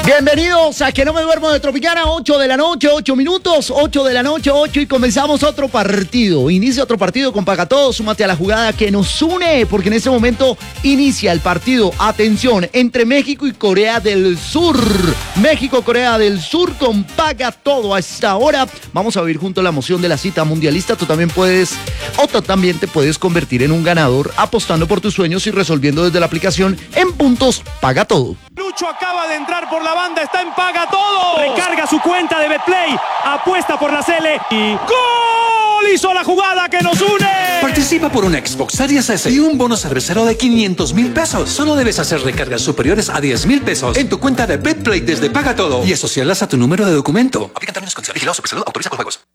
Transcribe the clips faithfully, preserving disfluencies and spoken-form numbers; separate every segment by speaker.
Speaker 1: Bienvenidos a Que No Me Duermo de Tropicana, ocho de la noche, ocho minutos, ocho de la noche, ocho y comenzamos otro partido. Inicia otro partido con Paga Todo, súmate a la jugada que nos une, porque en este momento inicia el partido, atención, entre México y Corea del Sur. México, Corea del Sur con Paga Todo. A esta hora vamos a vivir junto a la emoción de la cita mundialista. Tú también puedes, o tú también te puedes convertir en un ganador apostando por tus sueños y resolviendo desde la aplicación en puntos Paga Todo.
Speaker 2: Lucho acaba de entrar por la banda, está en Paga Todo. Recarga su cuenta de Betplay, apuesta por la Cele y ¡gol! Hizo la jugada que nos une.
Speaker 3: Participa por una Xbox Series S y un bono cervecero de quinientos mil pesos. Solo debes hacer recargas superiores a diez mil pesos en tu cuenta de Betplay desde Paga Todo y asociarlas a tu número de documento. Aplican términos y condiciones. Vigilado Supersalud, autoriza con juegos.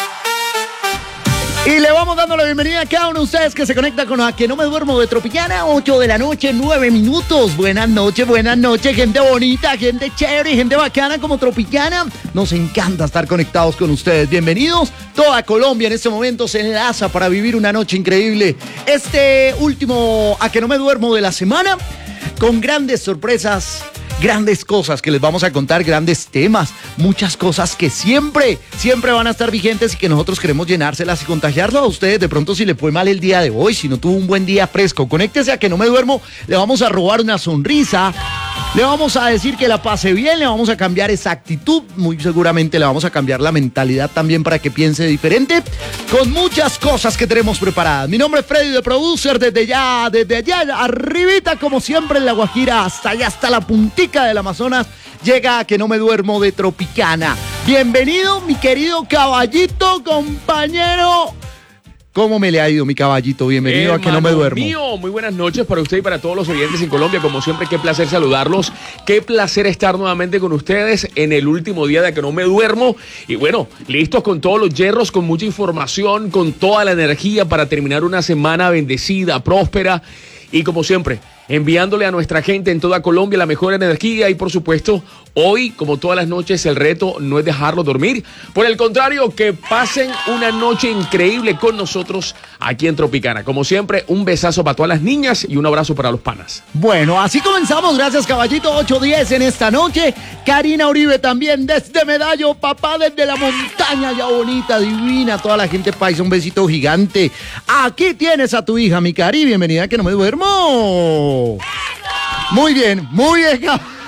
Speaker 1: Y le vamos dando la bienvenida a cada uno de ustedes que se conecta con A Que No Me Duermo de Tropicana, ocho de la noche, nueve minutos. Buenas noches, buenas noches, gente bonita, gente chévere, gente bacana como Tropicana. Nos encanta estar conectados con ustedes. Bienvenidos. Toda Colombia en este momento se enlaza para vivir una noche increíble. Este último A Que No Me Duermo de la semana, con grandes sorpresas, grandes cosas que les vamos a contar, grandes temas, muchas cosas que siempre, siempre van a estar vigentes y que nosotros queremos llenárselas y contagiarlo a ustedes. De pronto, si le fue mal el día de hoy, si no tuvo un buen día fresco, conéctese a Que No Me Duermo, le vamos a robar una sonrisa, le vamos a decir que la pase bien, le vamos a cambiar esa actitud, muy seguramente le vamos a cambiar la mentalidad también para que piense diferente, con muchas cosas que tenemos preparadas. Mi nombre es Freddy, de Producer, desde ya, desde allá, arribita, como siempre en La Guajira, hasta allá, hasta la puntita del Amazonas, llega a Que No Me Duermo de Tropicana. Bienvenido, mi querido caballito, compañero. ¿Cómo me le ha ido, mi caballito? Bienvenido Hermano a Que No Me Duermo.
Speaker 4: Mío, muy buenas noches para usted y para todos los oyentes en Colombia. Como siempre, qué placer saludarlos. Qué placer estar nuevamente con ustedes en el último día de Que No Me Duermo. Y bueno, listos con todos los hierros, con mucha información, con toda la energía para terminar una semana bendecida, próspera. Y como siempre, enviándole a nuestra gente en toda Colombia la mejor energía y por supuesto, hoy, como todas las noches, el reto no es dejarlo dormir. Por el contrario, que pasen una noche increíble con nosotros aquí en Tropicana. Como siempre, un besazo para todas las niñas y un abrazo para los panas.
Speaker 1: Bueno, así comenzamos. Gracias, caballito. ocho diez en esta noche. Karina Uribe también desde Medallo, papá desde la montaña ya bonita, divina. Toda la gente paisa, un besito gigante. Aquí tienes a tu hija, mi Cari. Bienvenida, Que No Me Duermo. Muy bien, muy bien.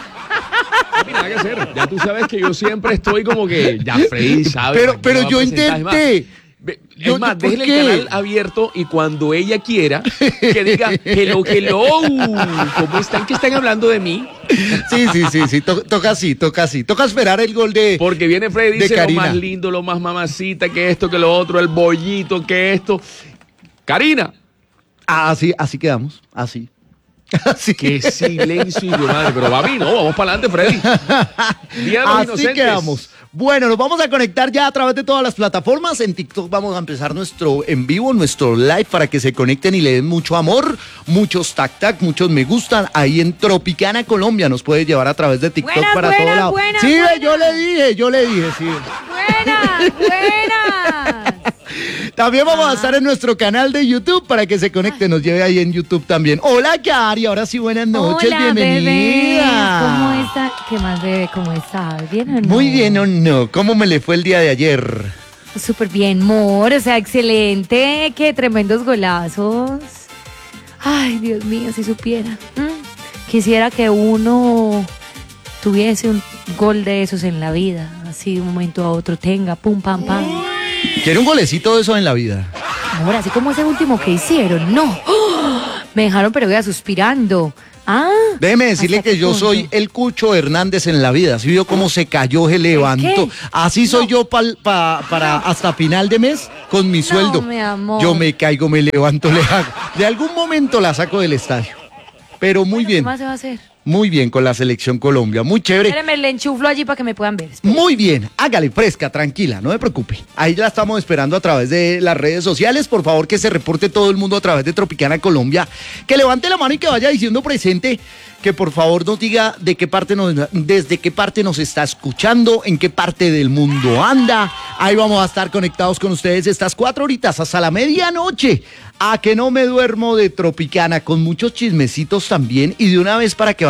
Speaker 4: Mira, nada que hacer. Ya tú sabes que yo siempre estoy como que ya Freddy sabe.
Speaker 1: Pero, pero yo intenté.
Speaker 4: Es yo, más, déjele el canal abierto y cuando ella quiera que diga hello, hello, ¿cómo están? ¿Qué están hablando de mí?
Speaker 1: Sí, sí, sí, sí, to- toca así, toca así. Toca esperar el gol de
Speaker 4: Porque viene Freddy y dice
Speaker 1: Karina.
Speaker 4: Lo más lindo, lo más mamacita, que esto, que lo otro, el bollito, que esto. Karina.
Speaker 1: Ah, así, así quedamos, así. Así.
Speaker 4: Qué silencio, hijo de madre. Pero papi, no, vamos para adelante, Freddy. Día de los
Speaker 1: Así
Speaker 4: Inocentes.
Speaker 1: quedamos. Bueno, nos vamos a conectar ya a través de todas las plataformas. En TikTok vamos a empezar nuestro en vivo, nuestro live, para que se conecten y le den mucho amor, muchos tac tac, muchos me gustan. Ahí en Tropicana Colombia nos puede llevar a través de TikTok
Speaker 5: buena,
Speaker 1: para
Speaker 5: buena,
Speaker 1: todo lado.
Speaker 5: buena,
Speaker 1: sí,
Speaker 5: buena.
Speaker 1: yo le dije, yo le dije, sí.
Speaker 5: Buenas, buenas.
Speaker 1: También vamos a estar en nuestro canal de YouTube para que se conecte, nos lleve ahí en YouTube también. Hola, Cari, ahora sí, buenas noches,
Speaker 5: Hola,
Speaker 1: bienvenida.
Speaker 5: bebé. ¿Cómo está? ¿Qué más, bebé? ¿Cómo estás? ¿Bien o no?
Speaker 1: Muy bien, ¿o no? ¿Cómo me le fue el día de ayer?
Speaker 5: Súper bien, amor. O sea, excelente. Qué tremendos golazos. Ay, Dios mío, si supiera. ¿Mm? Quisiera que uno tuviese un gol de esos en la vida. Así de un momento a otro tenga, pum, pam, pam.
Speaker 1: ¿Quiere un golecito de eso en la vida?
Speaker 5: Amor, así como ese último que hicieron. No. ¡Oh! Me dejaron, pero voy suspirando. Ah.
Speaker 1: Déjeme decirle
Speaker 5: ¿hasta
Speaker 1: que
Speaker 5: qué
Speaker 1: yo
Speaker 5: punto?
Speaker 1: soy el Cucho Hernández en la vida. ¿Sí vio cómo se cayó, se levantó?
Speaker 5: qué?
Speaker 1: Así soy
Speaker 5: No.
Speaker 1: yo pal- pa- para hasta final de mes con mi sueldo.
Speaker 5: mi amor.
Speaker 1: Yo me caigo, me levanto, le hago. De algún momento la saco del estadio. Pero muy
Speaker 5: Bueno,
Speaker 1: bien,
Speaker 5: ¿qué más se va a hacer?
Speaker 1: muy bien con la selección Colombia. Muy chévere.
Speaker 5: Espérame, le enchuflo allí para que me puedan ver. Espérame.
Speaker 1: Muy bien, hágale, fresca, tranquila, no me preocupe. Ahí la estamos esperando a través de las redes sociales. Por favor, que se reporte todo el mundo a través de Tropicana Colombia. Que levante la mano y que vaya diciendo presente. Que por favor nos diga de qué parte nos, desde qué parte nos está escuchando, en qué parte del mundo anda. Ahí vamos a estar conectados con ustedes estas cuatro horitas hasta la medianoche. A Que No Me Duermo de Tropicana, con muchos chismecitos también. Y de una vez para que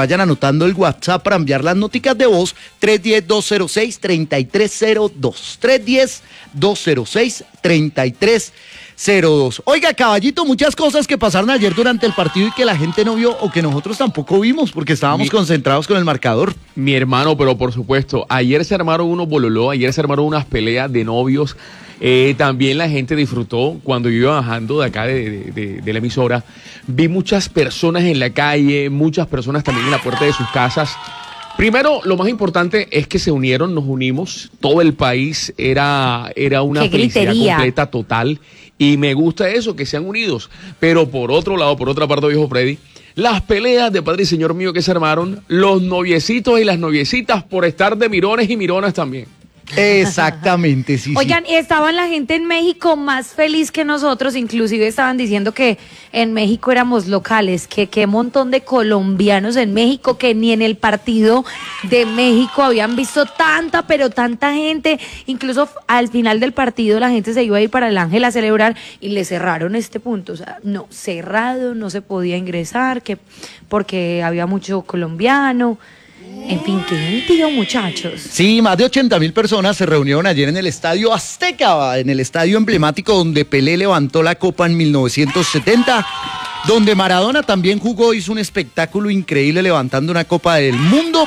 Speaker 1: vayan anotando el WhatsApp para enviar las noticas de voz, tres uno cero, dos cero seis, tres tres cero dos. tres uno cero, dos cero seis, tres tres cero dos. Oiga, caballito, muchas cosas que pasaron ayer durante el partido y que la gente no vio o que nosotros tampoco vimos porque estábamos Mi... concentrados con el marcador.
Speaker 4: Mi hermano, pero por supuesto, ayer se armaron unos bololó, ayer se armaron unas peleas de novios. Eh, también la gente disfrutó cuando yo iba bajando de acá de, de, de la emisora. Vi muchas personas en la calle, muchas personas también en la puerta de sus casas. Primero, lo más importante es que se unieron, nos unimos. Todo el país era, era una felicidad completa, total. Y me gusta eso, que sean unidos. Pero por otro lado, por otra parte, viejo Freddy, las peleas de padre y señor mío que se armaron, los noviecitos y las noviecitas por estar de mirones y mironas también.
Speaker 1: Exactamente, sí.
Speaker 5: Oigan,
Speaker 1: sí.
Speaker 5: Estaban la gente en México más feliz que nosotros, inclusive estaban diciendo que en México éramos locales, que qué montón de colombianos en México, que ni en el partido de México habían visto tanta, pero tanta gente, incluso al final del partido la gente se iba a ir para el Ángel a celebrar y le cerraron este punto, o sea, no, cerrado, no se podía ingresar, que porque había mucho colombiano. En fin, qué gentío, muchachos.
Speaker 1: Sí, más de ochenta mil personas se reunieron ayer en el Estadio Azteca, en el estadio emblemático donde Pelé levantó la copa en mil novecientos setenta, donde Maradona también jugó, hizo un espectáculo increíble levantando una copa del mundo.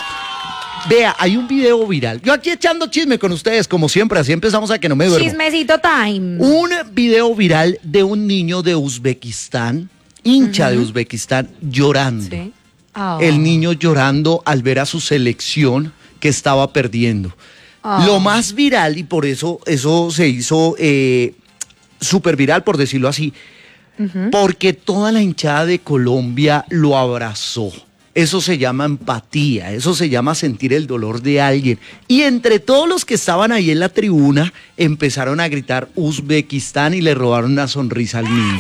Speaker 1: Vea, hay un video viral. Yo aquí echando chisme con ustedes, como siempre, así empezamos a que no me duermo.
Speaker 5: Chismecito time.
Speaker 1: Un video viral de un niño de Uzbekistán, hincha uh-huh. de Uzbekistán, llorando. Sí. Oh. El niño llorando al ver a su selección que estaba perdiendo. Oh. Lo más viral, y por eso eso se hizo eh, súper viral, por decirlo así, uh-huh. porque toda la hinchada de Colombia lo abrazó. Eso se llama empatía, eso se llama sentir el dolor de alguien. Y entre todos los que estaban ahí en la tribuna, empezaron a gritar Uzbekistán y le robaron una sonrisa al niño.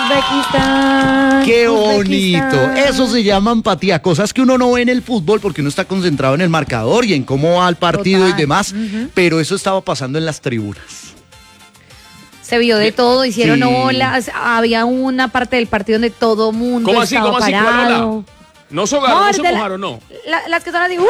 Speaker 5: Uzbekistán.
Speaker 1: ¡Qué
Speaker 5: Uzbekistán.
Speaker 1: bonito! Eso se llama empatía, cosas que uno no ve en el fútbol porque uno está concentrado en el marcador y en cómo va el partido Total. y demás, uh-huh. pero eso estaba pasando en las tribunas.
Speaker 5: Se vio de todo, hicieron
Speaker 1: sí.
Speaker 5: olas, había una parte del partido donde todo mundo
Speaker 4: ¿Cómo así?
Speaker 5: estaba
Speaker 4: ¿Cómo así?
Speaker 5: parado.
Speaker 4: ¿No se ahogaron, no, no se mojaron, no?
Speaker 5: La, las que son así, ¡uh!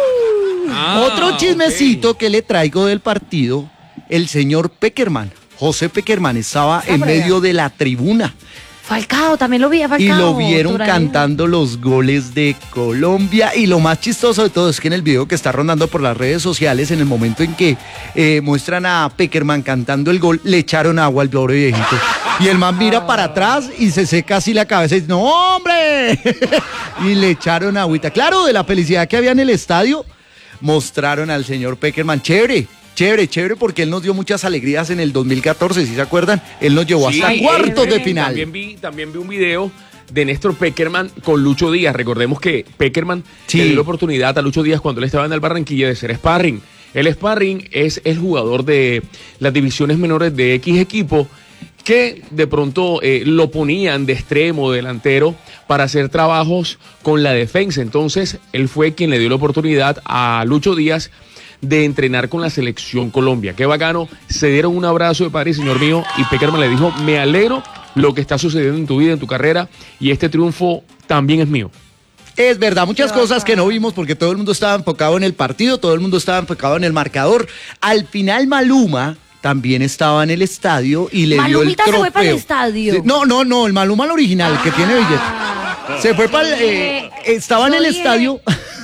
Speaker 1: ah, Otro chismecito okay. que le traigo del partido, el señor Pekerman, José Pekerman, estaba en medio de la tribuna.
Speaker 5: Falcao, también lo vi a Falcao.
Speaker 1: Y lo vieron cantando los goles de Colombia. Y lo más chistoso de todo es que en el video que está rondando por las redes sociales, en el momento en que eh, muestran a Pekerman cantando el gol, le echaron agua al pobre viejito. Y el man mira para atrás y se seca así la cabeza y dice, ¡no, hombre! Y le echaron agüita. Claro, de la felicidad que había en el estadio, mostraron al señor Pekerman. Chévere, chévere, chévere, porque él nos dio muchas alegrías en el dos mil catorce, ¿sí se acuerdan? Él nos llevó sí, hasta cuartos de final.
Speaker 4: También vi, también vi un video de Néstor Pekerman con Lucho Díaz. Recordemos que Pekerman sí. le dio la oportunidad a Lucho Díaz cuando él estaba en el Barranquilla de ser sparring. El sparring es el jugador de las divisiones menores de X equipo que de pronto eh, lo ponían de extremo, delantero, para hacer trabajos con la defensa. Entonces, él fue quien le dio la oportunidad a Lucho Díaz de entrenar con la selección Colombia. Qué bacano, se dieron un abrazo de padre y señor mío, y Pekerman le dijo, me alegro lo que está sucediendo en tu vida, en tu carrera, y este triunfo también es mío.
Speaker 1: Es verdad, muchas cosas que no vimos porque todo el mundo estaba enfocado en el partido, todo el mundo estaba enfocado en el marcador. Al final Maluma también estaba en el estadio y le dio el trofeo.
Speaker 5: ¿Se fue para el estadio?
Speaker 1: No, no, no, el Maluma el original, el que tiene billete. Se fue para el... Eh, estaba en el estadio...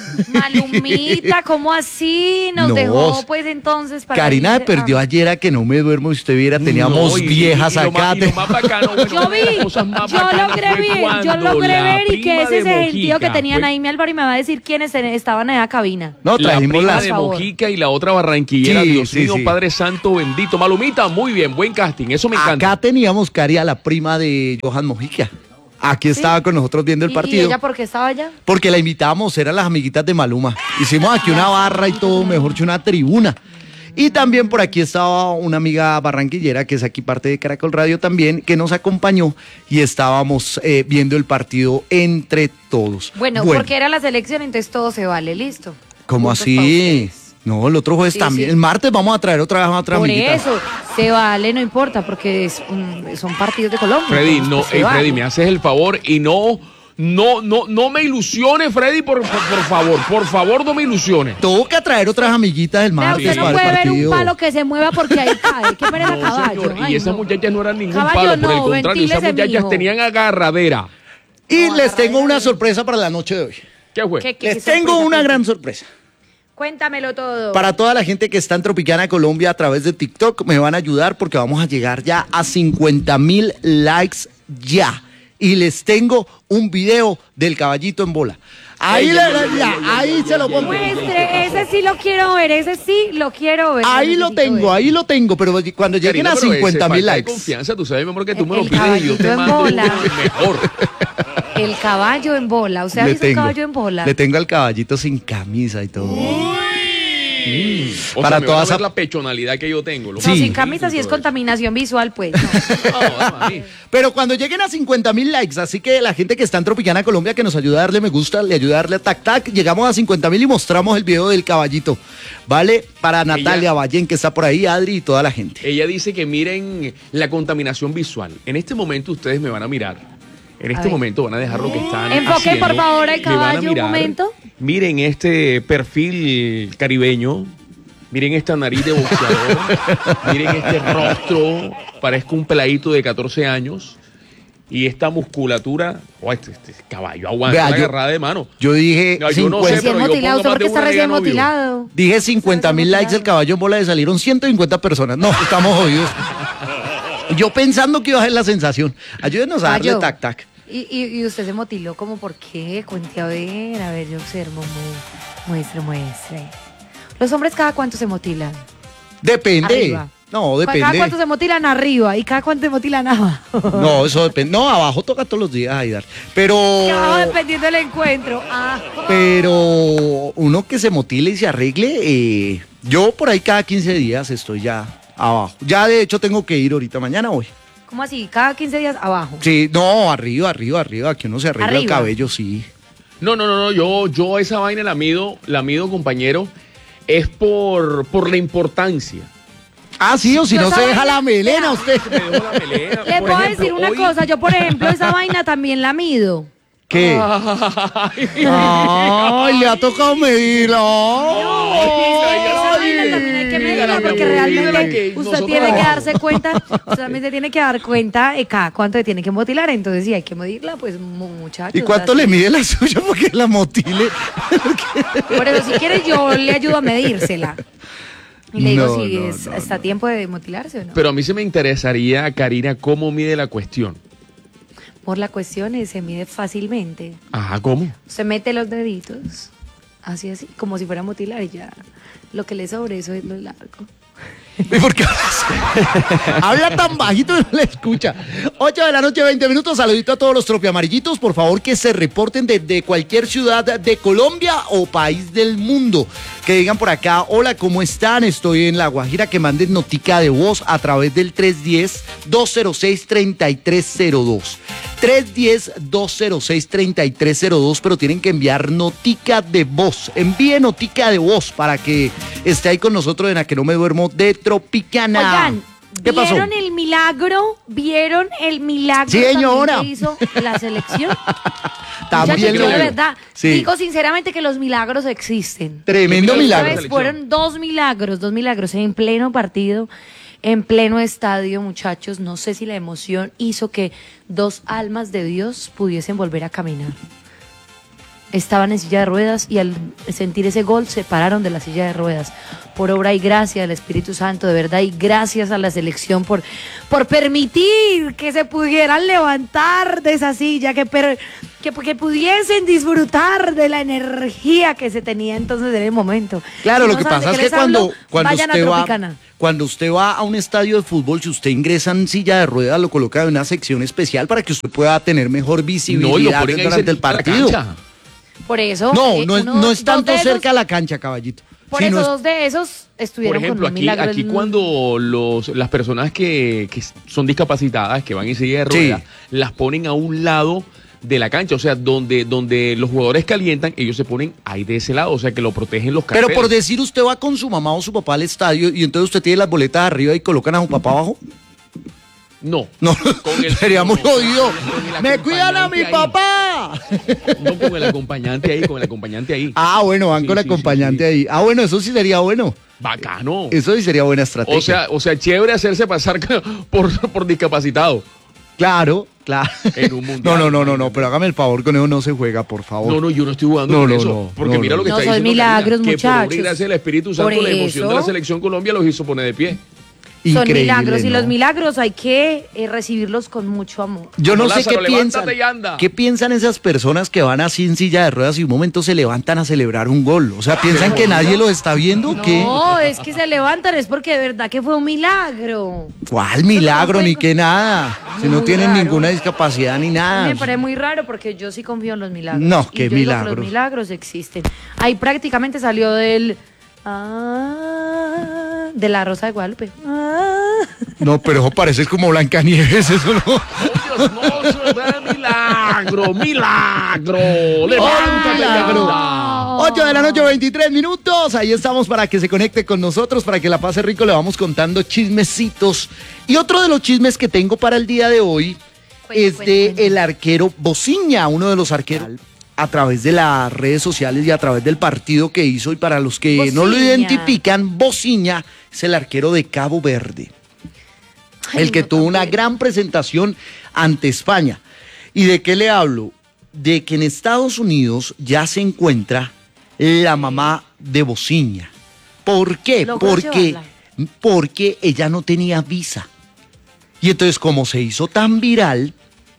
Speaker 5: Malumita, ¿cómo así? Nos no, dejó pues entonces para
Speaker 1: Karina
Speaker 5: irse,
Speaker 1: perdió ah. ayer a que no me duermo y usted viera, teníamos no, y,
Speaker 5: viejas
Speaker 1: y, y acá.
Speaker 4: Más, y más bacano, bueno,
Speaker 5: yo vi, yo logré ver, yo logré ver y que ese es el gentío que tenían ahí mi Álvaro y me va a decir quiénes estaban en la cabina.
Speaker 1: No, trajimos
Speaker 4: la
Speaker 1: las
Speaker 4: de Mojica y la otra barranquillera, sí, Dios sí, mío, sí. Padre Santo bendito. Malumita, muy bien, buen casting, eso me encanta.
Speaker 1: Acá teníamos, Cari, a la prima de Johan Mojica. Aquí ¿Sí? estaba con nosotros viendo el partido.
Speaker 5: ¿Y ella por qué estaba allá?
Speaker 1: Porque la invitábamos, eran las amiguitas de Maluma. Hicimos aquí una barra y todo, mejor que una tribuna. Y también por aquí estaba una amiga barranquillera, que es aquí parte de Caracol Radio también, que nos acompañó y estábamos eh, viendo el partido entre todos.
Speaker 5: Bueno, bueno, porque era la selección, entonces todo se vale, listo.
Speaker 1: ¿Cómo Puntos así? No, el otro jueves sí, también. Sí. El martes vamos a traer otra vez a otra
Speaker 5: Por
Speaker 1: amiguita.
Speaker 5: eso, se vale, no importa, porque es, um, son partidos de Colombia.
Speaker 4: Freddy, no, hey, Freddy, me haces el favor y no, No, no, no me ilusione, Freddy, por, por, por favor, por favor, no me ilusione.
Speaker 1: Toca traer otras amiguitas del
Speaker 5: Vea,
Speaker 1: martes
Speaker 5: usted no
Speaker 1: para
Speaker 5: puede
Speaker 1: el
Speaker 5: ver un
Speaker 1: partido.
Speaker 5: palo que se mueva porque ahí cae. ¿Qué pereza
Speaker 4: No,
Speaker 5: caballo?
Speaker 4: señor,
Speaker 5: Ay,
Speaker 4: y esas
Speaker 5: no.
Speaker 4: muchachas no eran ningún
Speaker 5: Caballo
Speaker 4: palo, por el
Speaker 5: no,
Speaker 4: contrario, esas
Speaker 5: ventílese,
Speaker 4: muchachas
Speaker 5: mijo.
Speaker 4: tenían agarradera.
Speaker 1: Y
Speaker 5: No,
Speaker 1: les tengo
Speaker 5: agarradera.
Speaker 1: una sorpresa para la noche de hoy.
Speaker 4: ¿Qué fue?
Speaker 5: ¿Qué- qué
Speaker 1: Les tengo
Speaker 5: sorpresa?
Speaker 1: una gran sorpresa.
Speaker 5: Cuéntamelo todo.
Speaker 1: Para toda la gente que está en Tropicana Colombia a través de TikTok, me van a ayudar porque vamos a llegar ya a cincuenta mil likes ya. Y les tengo un video del caballito en bola. Ahí,
Speaker 4: Ey,
Speaker 1: le-
Speaker 4: ey, ey,
Speaker 1: ya,
Speaker 4: ey, ey,
Speaker 1: ahí
Speaker 4: ey,
Speaker 1: se lo
Speaker 4: ey,
Speaker 1: pongo.
Speaker 4: ey, ey,
Speaker 5: Muestre, ese sí lo quiero ver, ese sí lo quiero ver.
Speaker 1: Ahí lo
Speaker 5: necesito
Speaker 1: tengo,
Speaker 5: ver.
Speaker 1: ahí lo tengo, pero cuando lleguen
Speaker 4: Karina,
Speaker 1: a
Speaker 4: pero ese
Speaker 1: cincuenta mil
Speaker 4: falta de
Speaker 1: likes.
Speaker 4: confianza, tú sabes, mi amor, que tú me
Speaker 5: El
Speaker 4: lo pides y yo te
Speaker 5: caballito en
Speaker 4: mando
Speaker 5: bola.
Speaker 4: el mejor.
Speaker 5: El caballo en bola. ¿Usted ha
Speaker 1: Le
Speaker 5: visto un
Speaker 1: tengo,
Speaker 5: caballo en bola?
Speaker 1: le tengo al caballito sin camisa y todo.
Speaker 4: O
Speaker 1: Para
Speaker 4: sea, me van a
Speaker 1: todas
Speaker 4: ver
Speaker 1: a-
Speaker 4: la pechonalidad que yo tengo. los
Speaker 5: No,
Speaker 1: Sí.
Speaker 5: sin camisa sí es contaminación visual, pues. no.
Speaker 4: No, no, a mí.
Speaker 1: Pero cuando lleguen a cincuenta mil likes, así que la gente que está en Tropicana Colombia que nos ayuda a darle me gusta, le ayuda a darle tac tac, llegamos a cincuenta mil y mostramos el video del caballito. ¿Vale? Para Natalia Ballén que está por ahí, Adri y toda la gente.
Speaker 4: Ella dice que miren la contaminación visual. En este momento ustedes me van a mirar. En este
Speaker 5: ver.
Speaker 4: momento van a dejar lo que están
Speaker 5: Enfoque,
Speaker 4: haciendo.
Speaker 5: por favor, al
Speaker 4: Me van a
Speaker 5: caballo, un
Speaker 4: mirar.
Speaker 5: momento.
Speaker 4: Miren este perfil caribeño. Miren esta nariz de boxeador. Miren este rostro. Parezco un peladito de catorce años. Y esta musculatura. Oh, este, este caballo aguanta
Speaker 1: Vea,
Speaker 4: la
Speaker 1: yo-
Speaker 4: agarrada de mano.
Speaker 1: Yo dije
Speaker 4: No, yo no sé,
Speaker 1: cincuenta,
Speaker 5: Recién
Speaker 4: pero yo
Speaker 5: motilado,
Speaker 4: pongo
Speaker 5: ¿usted
Speaker 4: más
Speaker 5: por qué
Speaker 4: de
Speaker 5: está
Speaker 4: una
Speaker 5: recién
Speaker 4: liga novio.
Speaker 5: motilado?
Speaker 1: dije cincuenta mil likes del caballo en bola y salieron ciento cincuenta personas. No, estamos jodidos. Yo pensando que iba a ser la sensación. Ayúdenos a darle
Speaker 5: Caballo.
Speaker 1: tac tac.
Speaker 5: Y, y, y usted se motiló, ¿como por qué? Cuente a ver, a ver, yo observo, mu- muestre, muestre. Los hombres, ¿cada cuánto se motilan?
Speaker 1: Depende.
Speaker 5: Arriba.
Speaker 1: No,
Speaker 5: ¿Cada
Speaker 1: depende.
Speaker 5: cuánto se motilan arriba y cada cuánto se motilan abajo?
Speaker 1: No, eso depende. No, abajo toca todos los días, Aidar. Pero.
Speaker 5: Abajo dependiendo del encuentro. Ah.
Speaker 1: Pero uno que se motile y se arregle, eh, yo por ahí cada quince días estoy ya abajo. Ya de hecho tengo que ir ahorita, mañana voy.
Speaker 5: ¿Cómo así? ¿Cada quince días abajo?
Speaker 1: Sí, no, arriba, arriba, arriba, que uno se arregla el
Speaker 5: Arriba.
Speaker 1: cabello, sí.
Speaker 4: No, no, no, no. Yo, yo esa vaina la mido, la mido, compañero, es por, por la importancia.
Speaker 1: Ah, sí, o si
Speaker 5: Yo
Speaker 1: no se
Speaker 5: esa
Speaker 1: deja
Speaker 5: vaina-
Speaker 1: la melena
Speaker 5: Vea.
Speaker 1: usted.
Speaker 4: Me dejo la melena.
Speaker 5: Le
Speaker 4: Por
Speaker 5: puedo
Speaker 4: ejemplo,
Speaker 5: decir una
Speaker 4: hoy-
Speaker 5: cosa, yo por ejemplo esa vaina también la mido.
Speaker 1: ¿Qué?
Speaker 4: Ay,
Speaker 1: Ay, le ha tocado medirla.
Speaker 5: Esa vaina también hay que medirla
Speaker 4: mi
Speaker 5: porque
Speaker 4: amor,
Speaker 5: realmente
Speaker 4: dígala que
Speaker 5: usted
Speaker 4: nosotros
Speaker 5: tiene que
Speaker 4: abajo.
Speaker 5: darse cuenta, usted también se tiene que dar cuenta de cada cuánto le tiene que motilar, entonces si hay que medirla, pues mu- muchachos.
Speaker 1: ¿Y cuánto
Speaker 5: o sea,
Speaker 1: le mide la suya porque la motile?
Speaker 5: Por eso si quiere yo le ayudo a medírsela. Y le digo
Speaker 1: No,
Speaker 5: si
Speaker 1: no,
Speaker 5: es-
Speaker 1: no,
Speaker 5: está a tiempo de motilarse o no.
Speaker 4: Pero a mí se me interesaría, Karina, cómo mide la cuestión.
Speaker 5: Por la cuestión es, se mide fácilmente.
Speaker 4: Ajá, ¿cómo?
Speaker 5: Se mete los deditos, así así, como si fuera a mutilar y ya. Lo que le sobre eso es lo largo.
Speaker 1: ¿Y por qué hablas? Habla tan bajito que no le escucha. ocho de la noche, veinte minutos. Saludito a todos los tropiamarillitos. Por favor, que se reporten desde cualquier ciudad de Colombia o país del mundo. Que digan por acá, hola, ¿cómo están? Estoy en La Guajira. Que manden notica de voz a través del tres uno cero, dos cero seis, tres tres cero dos. tres uno cero, dos cero seis, tres tres cero dos, pero tienen que enviar notica de voz. Envíe notica de voz para que esté ahí con nosotros en A Que No Me Duermo de Tropicana.
Speaker 5: Oigan,
Speaker 1: ¿qué pasó?
Speaker 5: ¿vieron el milagro? ¿Vieron el milagro
Speaker 1: Sí, señora.
Speaker 5: también que hizo la selección?
Speaker 1: También
Speaker 5: Muchachos, yo
Speaker 1: lo
Speaker 5: de
Speaker 1: veo.
Speaker 5: verdad
Speaker 1: Sí.
Speaker 5: digo sinceramente que los milagros existen.
Speaker 1: Tremendo
Speaker 4: ¿Qué
Speaker 1: milagro.
Speaker 5: Esta vez fueron dos milagros, dos milagros en pleno partido, en pleno estadio, muchachos. No sé si la emoción hizo que dos almas de Dios pudiesen volver a caminar. Estaban en silla de ruedas y al sentir ese gol se pararon de la silla de ruedas. Por obra y gracia del Espíritu Santo, de verdad, y gracias a la selección por, por permitir que se pudieran levantar de esa silla, que, per- que, que pudiesen disfrutar de la energía que se tenía entonces en el momento.
Speaker 1: Claro,
Speaker 5: Si
Speaker 1: lo
Speaker 5: no
Speaker 1: que
Speaker 5: saben
Speaker 1: pasa
Speaker 5: de
Speaker 1: es
Speaker 5: qué
Speaker 1: que
Speaker 5: les hablo,
Speaker 1: cuando, cuando,
Speaker 5: vayan a
Speaker 1: usted va,
Speaker 5: Tropicana.
Speaker 1: cuando usted va a un estadio de fútbol, si usted ingresa en silla de ruedas, lo coloca en una sección especial para que usted pueda tener mejor
Speaker 4: No, y lo
Speaker 1: visibilidad
Speaker 4: ponen ahí
Speaker 1: durante el
Speaker 4: cerquita a la
Speaker 1: partido.
Speaker 4: cancha.
Speaker 5: Por eso.
Speaker 1: No,
Speaker 5: eh,
Speaker 1: no, es-
Speaker 5: uno-
Speaker 1: no es
Speaker 5: dos
Speaker 1: tanto
Speaker 5: de esos-
Speaker 1: cerca a la cancha, caballito.
Speaker 5: Por
Speaker 1: sino
Speaker 5: eso,
Speaker 1: es-
Speaker 5: dos de esos
Speaker 4: Por
Speaker 5: estuvieron
Speaker 4: ejemplo,
Speaker 5: con un
Speaker 4: aquí,
Speaker 5: milagro.
Speaker 4: aquí
Speaker 5: en-
Speaker 4: cuando los, las personas que, que son discapacitadas, que van en silla de ruedas,
Speaker 1: Sí.
Speaker 4: las ponen a un lado de la cancha, o sea, donde, donde los jugadores calientan, ellos se ponen ahí de ese lado, o sea, que lo protegen los carteles.
Speaker 1: Pero por decir, usted va con su mamá o su papá al estadio y entonces usted tiene las boletas arriba y colocan a su papá abajo.
Speaker 4: No.
Speaker 1: No,
Speaker 4: Con el-
Speaker 1: sería muy
Speaker 4: no,
Speaker 1: jodido.
Speaker 4: con el
Speaker 1: ¡Me cuidan a mi
Speaker 4: acompañante ahí.
Speaker 1: papá! Nada.
Speaker 4: No, con el acompañante ahí, con el acompañante ahí.
Speaker 1: Ah, bueno, van
Speaker 4: Sí,
Speaker 1: con el
Speaker 4: sí, sí,
Speaker 1: acompañante
Speaker 4: sí.
Speaker 1: ahí. Ah, bueno, eso sí sería bueno.
Speaker 4: Bacano.
Speaker 1: Eso sí sería buena estrategia.
Speaker 4: O sea, o sea, chévere hacerse pasar por, por discapacitado.
Speaker 1: Claro, claro.
Speaker 4: En un mundial.
Speaker 1: No, no, no, no, no, pero hágame el favor, con eso no se juega, por favor.
Speaker 4: No, no, yo no estoy jugando
Speaker 1: No,
Speaker 4: con
Speaker 1: no,
Speaker 4: eso.
Speaker 1: no,
Speaker 4: porque
Speaker 1: no,
Speaker 4: mira
Speaker 1: no.
Speaker 4: lo que
Speaker 5: No,
Speaker 4: está
Speaker 5: son
Speaker 4: diciendo
Speaker 5: milagros,
Speaker 4: Karina, que por obra y
Speaker 5: muchachos.
Speaker 4: gracia del Espíritu Santo,
Speaker 5: Por
Speaker 4: la emoción de
Speaker 5: eso.
Speaker 4: la selección Colombia los hizo poner de pie.
Speaker 5: Son
Speaker 1: Increíble,
Speaker 5: milagros y
Speaker 1: ¿no?
Speaker 5: los milagros hay que eh, recibirlos con mucho amor.
Speaker 1: Yo no
Speaker 4: Como
Speaker 1: sé
Speaker 4: Lázaro,
Speaker 1: qué piensan.
Speaker 4: levántate y anda.
Speaker 1: ¿Qué piensan esas personas que van así en silla de ruedas y un momento se levantan a celebrar un gol? O sea, ¿piensan que nadie lo está viendo o qué?
Speaker 5: No, es que se levantan, es porque de verdad que fue un milagro.
Speaker 1: ¿Cuál milagro ni qué nada? Si no
Speaker 5: Muy
Speaker 1: tienen
Speaker 5: raro.
Speaker 1: ninguna discapacidad ni
Speaker 5: A
Speaker 1: nada.
Speaker 5: mí me parece muy raro porque yo sí confío en los milagros.
Speaker 1: No,
Speaker 5: Y
Speaker 1: qué
Speaker 5: yo digo que
Speaker 1: milagros.
Speaker 5: los milagros existen. Ahí prácticamente salió del... Ah, de la Rosa de Guadalupe. Ah.
Speaker 1: No, pero eso parece como Blancanieves, eso no.
Speaker 4: ¡Oh, Dios, no, eso es milagro! ¡Milagro!
Speaker 1: ¡Oh,
Speaker 4: ¡Levántate y
Speaker 1: milagro!
Speaker 4: anda!
Speaker 1: ocho de la noche, veintitrés minutos. Ahí estamos para que se conecte con nosotros, para que la pase rico. Le vamos contando chismecitos. Y otro de los chismes que tengo para el día de hoy
Speaker 5: Cuente,
Speaker 1: es
Speaker 5: cuente,
Speaker 1: de
Speaker 5: cuente.
Speaker 1: el arquero Bociña, uno de los arqueros a través de las redes sociales y a través del partido que hizo. Y para los que no lo
Speaker 5: Bociña.
Speaker 1: identifican, Bociña es el arquero de Cabo Verde.
Speaker 5: Ay,
Speaker 1: El que
Speaker 5: no,
Speaker 1: tuvo
Speaker 5: tan
Speaker 1: una
Speaker 5: bueno.
Speaker 1: gran presentación ante España. ¿Y de qué le hablo? De que en Estados Unidos ya se encuentra la mamá de Bociña. ¿Por qué?
Speaker 5: ¿Logró
Speaker 1: Porque,
Speaker 5: llevarla?
Speaker 1: porque ella no tenía visa. Y entonces, como se hizo tan viral,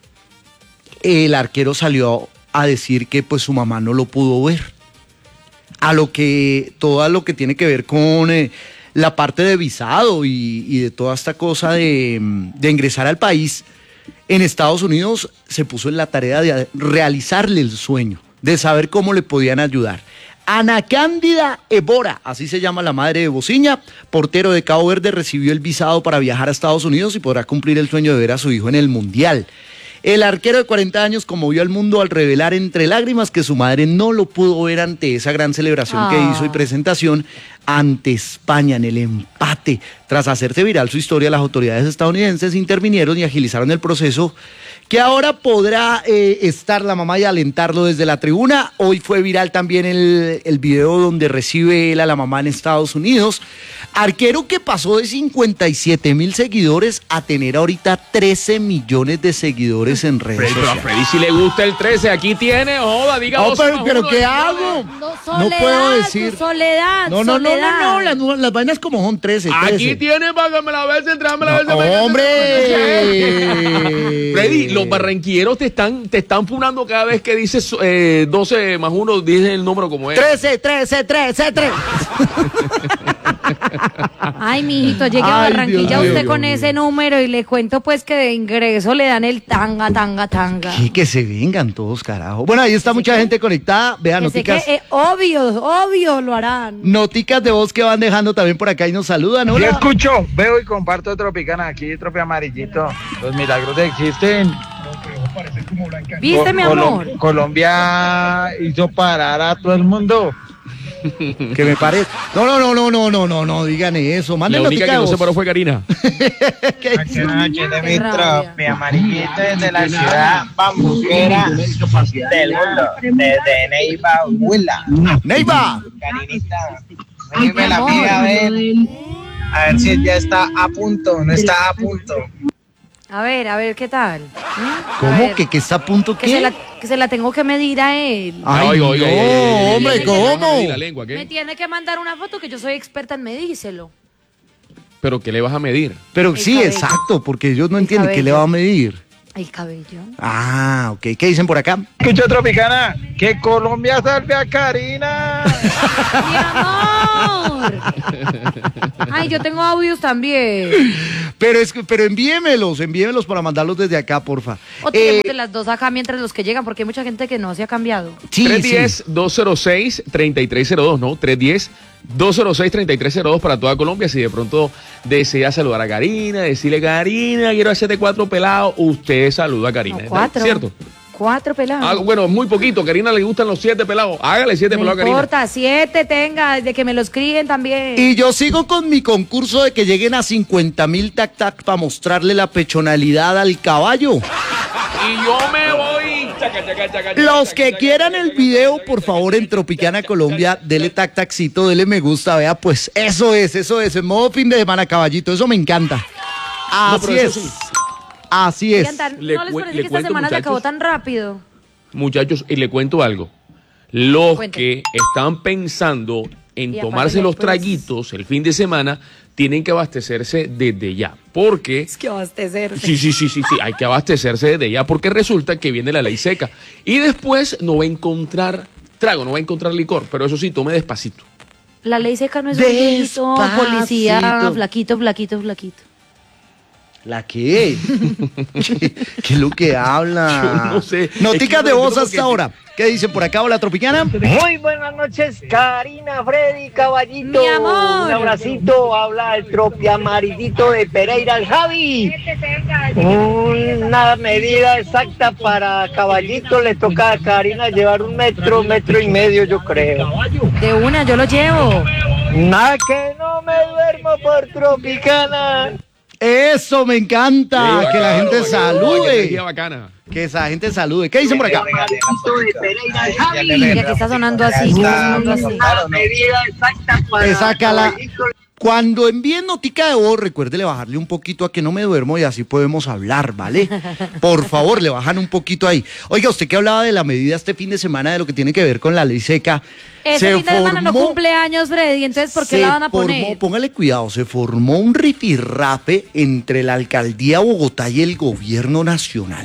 Speaker 1: el arquero salió a decir que pues su mamá no lo pudo ver. A lo que, todo lo que tiene que ver con eh, la parte de visado y, y de toda esta cosa de, de ingresar al país, en Estados Unidos se puso en la tarea de realizarle el sueño, de saber cómo le podían ayudar. Ana Cándida Ebora, así se llama la madre de Bociña, portero de Cabo Verde, recibió el visado para viajar a Estados Unidos y podrá cumplir el sueño de ver a su hijo en el Mundial. El arquero de cuarenta años conmovió al mundo al revelar entre lágrimas que su madre no lo pudo ver ante esa gran celebración que
Speaker 5: Ah.
Speaker 1: hizo y presentación ante España en el empate. Tras hacerse viral su historia, las autoridades estadounidenses intervinieron y agilizaron el proceso, que ahora podrá eh, estar la mamá y alentarlo desde la tribuna. Hoy fue viral también el, el video donde recibe él a la mamá en Estados Unidos. Arquero que pasó de cincuenta y siete mil seguidores a tener ahorita trece millones de seguidores en redes
Speaker 4: Freddy, pero a
Speaker 1: sociales.
Speaker 4: Freddy si le gusta el trece, aquí tiene, joda, diga
Speaker 1: No,
Speaker 4: dos
Speaker 1: pero,
Speaker 4: más
Speaker 1: pero
Speaker 4: uno,
Speaker 1: ¿qué
Speaker 4: diga
Speaker 1: hago?
Speaker 5: No,
Speaker 1: No
Speaker 5: soledad,
Speaker 1: puedo
Speaker 5: tu
Speaker 1: decir.
Speaker 5: soledad,
Speaker 1: No, no, no, no,
Speaker 5: soledad.
Speaker 1: no, las, nu- las vainas como son trece,
Speaker 4: Aquí
Speaker 1: trece.
Speaker 4: tiene para que me la beses, tráeme la
Speaker 1: No,
Speaker 4: beses.
Speaker 1: ¡hombre!
Speaker 4: Freddy, los barranquilleros te están, te están funando cada vez que dices eh, doce más uno, dices el número como es.
Speaker 1: trece, trece, trece, trece.
Speaker 5: Ay, mijito, llegué a
Speaker 1: Ay,
Speaker 5: Barranquilla
Speaker 1: Dios mío,
Speaker 5: usted
Speaker 1: Dios
Speaker 5: con
Speaker 1: mío.
Speaker 5: ese número y le cuento pues que de ingreso le dan el tanga, tanga, tanga.
Speaker 1: Y que se vengan todos, carajo. Bueno, ahí está mucha gente conectada. Vean,
Speaker 5: Que sé que,
Speaker 1: noticas,
Speaker 5: eh, obvio, obvio lo harán.
Speaker 1: noticas de voz que van dejando también por acá y nos saludan.
Speaker 6: Yo
Speaker 1: Hola.
Speaker 6: escucho, veo y comparto Tropicana aquí, Tropi Amarillito. Los milagros existen.
Speaker 5: ¿Viste,
Speaker 6: Co-
Speaker 5: mi
Speaker 6: Colo-
Speaker 5: amor?
Speaker 6: Colombia hizo parar a todo el mundo.
Speaker 1: Que me parece. No, no, no, no, no, no, no, no, digan eso.
Speaker 4: La
Speaker 1: Manden
Speaker 4: única
Speaker 1: notica
Speaker 4: que
Speaker 1: de
Speaker 4: no se
Speaker 1: voz.
Speaker 4: paró fue Karina.
Speaker 1: ¿Qué
Speaker 6: Aquí
Speaker 1: hizo?
Speaker 6: noche de mi
Speaker 5: Qué rabia.
Speaker 6: Tropi Amarillito desde la ciudad bambuquera del mundo, desde Neiva, Huila.
Speaker 1: Neiva.
Speaker 6: Carinita, me la pide a ver, a ver si ya está a punto, no está a punto.
Speaker 5: A ver, a ver, ¿qué tal? ¿Mm? A
Speaker 1: ¿Cómo?
Speaker 5: ver,
Speaker 1: ¿Que, que está a punto
Speaker 5: que se,
Speaker 1: qué?
Speaker 5: la, que se la tengo que medir a él.
Speaker 1: Ay,
Speaker 4: Oiga,
Speaker 1: no,
Speaker 4: oiga, oiga, oiga, oiga,
Speaker 1: hombre,
Speaker 4: oiga,
Speaker 1: ¿cómo?
Speaker 4: oiga, la lengua, ¿qué?
Speaker 5: Me tiene que mandar una foto que yo soy experta en medírselo.
Speaker 4: Pero ¿qué le vas a medir?
Speaker 1: Pero
Speaker 5: El
Speaker 1: sí,
Speaker 5: cabello.
Speaker 1: exacto, porque ellos no
Speaker 5: El
Speaker 1: entienden qué le
Speaker 5: cabello.
Speaker 1: va a medir.
Speaker 5: El cabello.
Speaker 1: Ah, ok. ¿Qué dicen por acá?
Speaker 6: Escucho Tropicana, que Colombia salve a Karina.
Speaker 5: ¡Mi amor! Ay, yo tengo audios también.
Speaker 1: Pero es que, pero envíemelos, envíemelos para mandarlos desde acá, porfa.
Speaker 5: O tenemos
Speaker 1: Eh,
Speaker 5: de las dos acá mientras los que llegan, porque hay mucha gente que no se ha cambiado.
Speaker 1: sí,
Speaker 4: tres
Speaker 1: sí.
Speaker 4: uno cero, dos cero seis, tres tres cero dos, ¿no? tres uno cero, dos cero seis, tres tres cero dos para toda Colombia. Si de pronto desea saludar a Karina, decirle, Karina, quiero hacerte cuatro pelados, usted saluda a Karina.
Speaker 5: No, cuatro.
Speaker 4: ¿Cierto?
Speaker 5: Cuatro pelados.
Speaker 4: Ah, bueno, muy poquito. A Karina le gustan los siete pelados. Hágale siete
Speaker 5: no
Speaker 4: pelados a Karina.
Speaker 5: importa, siete tenga, de que me los críen también.
Speaker 1: Y yo sigo con mi concurso de que lleguen a cincuenta mil tac tac para mostrarle la pechonalidad al caballo.
Speaker 4: Y yo me voy.
Speaker 1: Los que quieran el video, por favor, en Tropicana Colombia, dele tac taxito, dele me gusta, vea, pues eso es, eso es, en modo fin de semana, caballito, eso me encanta. Así
Speaker 4: pero eso
Speaker 1: es,
Speaker 4: sí.
Speaker 1: así es.
Speaker 5: Oigan, tan-
Speaker 4: Le
Speaker 5: ¿no les
Speaker 4: cu-
Speaker 5: parece
Speaker 4: le
Speaker 5: que esta
Speaker 4: cuento,
Speaker 5: semana se acabó
Speaker 4: muchachos.
Speaker 5: tan rápido?
Speaker 4: Muchachos, y le cuento algo. Los
Speaker 5: Cuente.
Speaker 4: que están pensando en
Speaker 5: Y
Speaker 4: tomarse
Speaker 5: apáguenle,
Speaker 4: los
Speaker 5: pues.
Speaker 4: traguitos el fin de semana tienen que abastecerse desde ya. Porque
Speaker 5: Es que abastecerse.
Speaker 4: Sí, sí, sí, sí, sí, hay que abastecerse desde ya porque resulta que viene la ley seca y después no va a encontrar trago, no va a encontrar licor, pero eso sí, tome despacito.
Speaker 5: La ley seca no es un viejito
Speaker 1: Despacito.
Speaker 5: policía, flaquito, flaquito, flaquito.
Speaker 1: ¿La qué? ¿Qué, qué es lo que habla?
Speaker 4: Yo no sé.
Speaker 1: Noticas
Speaker 4: Es que
Speaker 1: de
Speaker 4: no
Speaker 1: voz
Speaker 4: entiendo
Speaker 1: hasta
Speaker 4: por qué-
Speaker 1: ahora. ¿Qué dicen por acá, hola Tropicana?
Speaker 6: Muy buenas noches, Karina, Freddy, Caballito.
Speaker 5: Mi amor.
Speaker 6: Un abracito, habla el tropi amarillito de Pereira, el Javi. Una medida exacta para Caballito, le toca a Karina llevar un metro, metro y medio, yo creo.
Speaker 5: De una, yo lo llevo.
Speaker 6: Nada que no me duermo por Tropicana.
Speaker 1: Eso me encanta,
Speaker 4: Sí,
Speaker 1: que la
Speaker 4: bacano,
Speaker 1: gente
Speaker 4: bacano, qué energía
Speaker 1: salude.
Speaker 4: bacana.
Speaker 1: Que esa gente salude. ¿Qué dicen por acá?
Speaker 5: Y aquí está sonando así, está sonando así.
Speaker 6: Una medida exacta para
Speaker 1: Esa cala-
Speaker 6: Caballito.
Speaker 1: Cuando envíen notica de voz, recuérdele bajarle un poquito a que no me duermo y así podemos hablar, ¿vale? Por favor, le bajan un poquito ahí. Oiga, usted que hablaba de la medida este fin de semana de lo que tiene que ver con la ley seca.
Speaker 5: Ese fin de semana no
Speaker 1: formó-
Speaker 5: cumple años, Freddy, entonces ¿por qué
Speaker 1: se
Speaker 5: la van a
Speaker 1: formó-
Speaker 5: poner?
Speaker 1: póngale cuidado, se formó un rifirrafe entre la alcaldía de Bogotá y el gobierno nacional.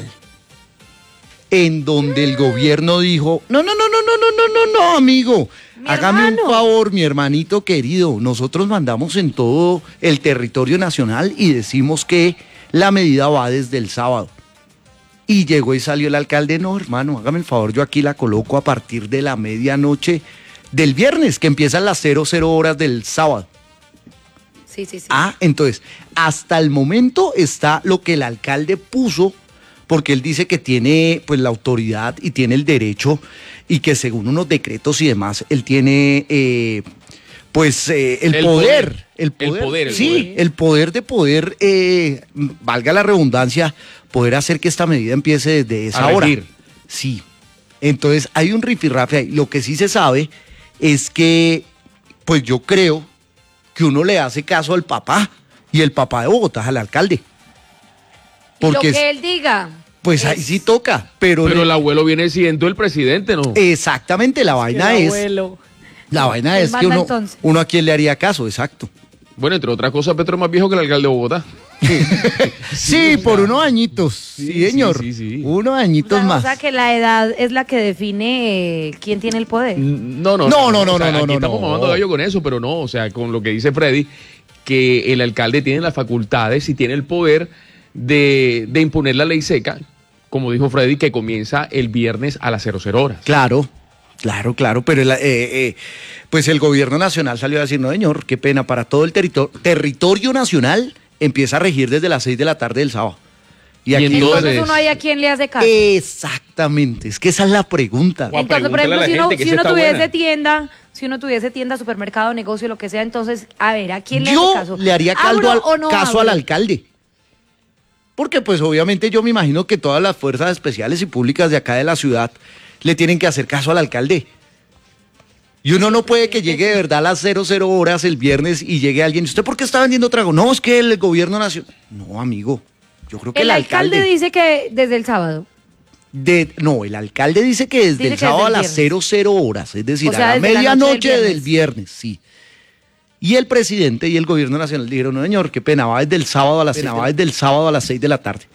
Speaker 1: En donde el gobierno dijo, no, no, no, no, no, no, no, no, no, amigo.
Speaker 5: Mi
Speaker 1: Hágame un
Speaker 5: hermano.
Speaker 1: favor, mi hermanito querido. Nosotros mandamos en todo el territorio nacional y decimos que la medida va desde el sábado. Y llegó y salió el alcalde, no, hermano, hágame el favor, yo aquí la coloco a partir de la medianoche del viernes, que empiezan las cero cero horas del sábado.
Speaker 5: Sí, sí, sí.
Speaker 1: Ah, entonces, hasta el momento está lo que el alcalde puso, porque él dice que tiene pues la autoridad y tiene el derecho y que según unos decretos y demás, él tiene eh, pues eh, el,
Speaker 4: El
Speaker 1: poder,
Speaker 4: poder.
Speaker 1: el
Speaker 4: El
Speaker 1: poder,
Speaker 4: poder, el
Speaker 1: sí,
Speaker 4: poder.
Speaker 1: el poder de poder, eh, valga la redundancia, poder hacer que esta medida empiece desde esa
Speaker 4: A
Speaker 1: hora.
Speaker 4: regir.
Speaker 1: Sí, entonces hay un rifirrafe ahí. Lo que sí se sabe es que, pues yo creo que uno le hace caso al papá y el papá de Bogotá es al alcalde. Porque
Speaker 5: Lo
Speaker 1: es-
Speaker 5: que él diga.
Speaker 1: pues ahí
Speaker 5: es-
Speaker 1: sí toca, pero,
Speaker 4: Pero
Speaker 1: le-
Speaker 4: el abuelo viene siendo el presidente, ¿no?
Speaker 1: exactamente la vaina
Speaker 5: El
Speaker 1: es,
Speaker 5: abuelo.
Speaker 1: la vaina
Speaker 5: Él
Speaker 1: es que
Speaker 5: manda
Speaker 1: uno,
Speaker 5: entonces.
Speaker 1: uno a quién le haría caso, exacto.
Speaker 4: Bueno, entre otras cosas, Petro es más viejo que el alcalde de Bogotá.
Speaker 1: Sí, por unos añitos, sí,
Speaker 4: Sí,
Speaker 1: señor,
Speaker 4: sí, sí, sí.
Speaker 1: unos
Speaker 5: O
Speaker 1: añitos
Speaker 5: sea, o
Speaker 1: más.
Speaker 5: sea que la edad es la que define eh, quién tiene el poder.
Speaker 4: No, no,
Speaker 1: No, no, no,
Speaker 4: o sea,
Speaker 1: no, no,
Speaker 4: aquí
Speaker 1: no,
Speaker 4: estamos
Speaker 1: no.
Speaker 4: mamando gallo con eso, pero no, o sea, con lo que dice Freddy, que el alcalde tiene las facultades y tiene el poder de, de imponer la ley seca, como dijo Freddy, que comienza el viernes a las cero cero horas.
Speaker 1: Claro, claro, claro, pero el, eh, eh, pues el gobierno nacional salió a decir, no señor, qué pena, para todo el territorio, territorio nacional empieza a regir desde las seis de la tarde del sábado. Y
Speaker 4: Y
Speaker 1: aquí
Speaker 4: entonces-
Speaker 5: Entonces uno ahí a quién le hace caso.
Speaker 1: exactamente, es que esa es la pregunta.
Speaker 4: Juan,
Speaker 5: Entonces, por
Speaker 4: pregúntale a
Speaker 5: ejemplo,
Speaker 4: la
Speaker 5: si uno,
Speaker 4: gente que
Speaker 5: si
Speaker 4: esa
Speaker 5: uno
Speaker 4: está
Speaker 5: tuviese
Speaker 4: buena.
Speaker 5: tienda, si uno tuviese tienda, supermercado, negocio, lo que sea, entonces, a ver, ¿a quién le
Speaker 1: Yo
Speaker 5: hace caso?
Speaker 1: le haría caldo
Speaker 5: ¿Abro
Speaker 1: al,
Speaker 5: o no
Speaker 1: caso al
Speaker 5: abro?
Speaker 1: alcalde. Porque pues obviamente yo me imagino que todas las fuerzas especiales y públicas de acá de la ciudad le tienen que hacer caso al alcalde. Y uno no puede que llegue de verdad a las cero cero horas el viernes y llegue alguien. ¿Usted por qué está vendiendo trago? No, es que el gobierno nacional. No, amigo. Yo creo que el,
Speaker 5: El alcalde dice que desde el sábado.
Speaker 1: de, no, el alcalde dice que desde
Speaker 5: Dice
Speaker 1: el
Speaker 5: que
Speaker 1: sábado
Speaker 5: desde
Speaker 1: a
Speaker 5: el
Speaker 1: las
Speaker 5: viernes.
Speaker 1: cero cero horas, es decir,
Speaker 5: O sea,
Speaker 1: a la
Speaker 5: desde la noche
Speaker 1: medianoche
Speaker 5: del
Speaker 1: del viernes, sí. Y el presidente y el gobierno nacional dijeron, no señor, qué pena, va desde el sábado a las seis, va desde el sábado a las seis de la tarde.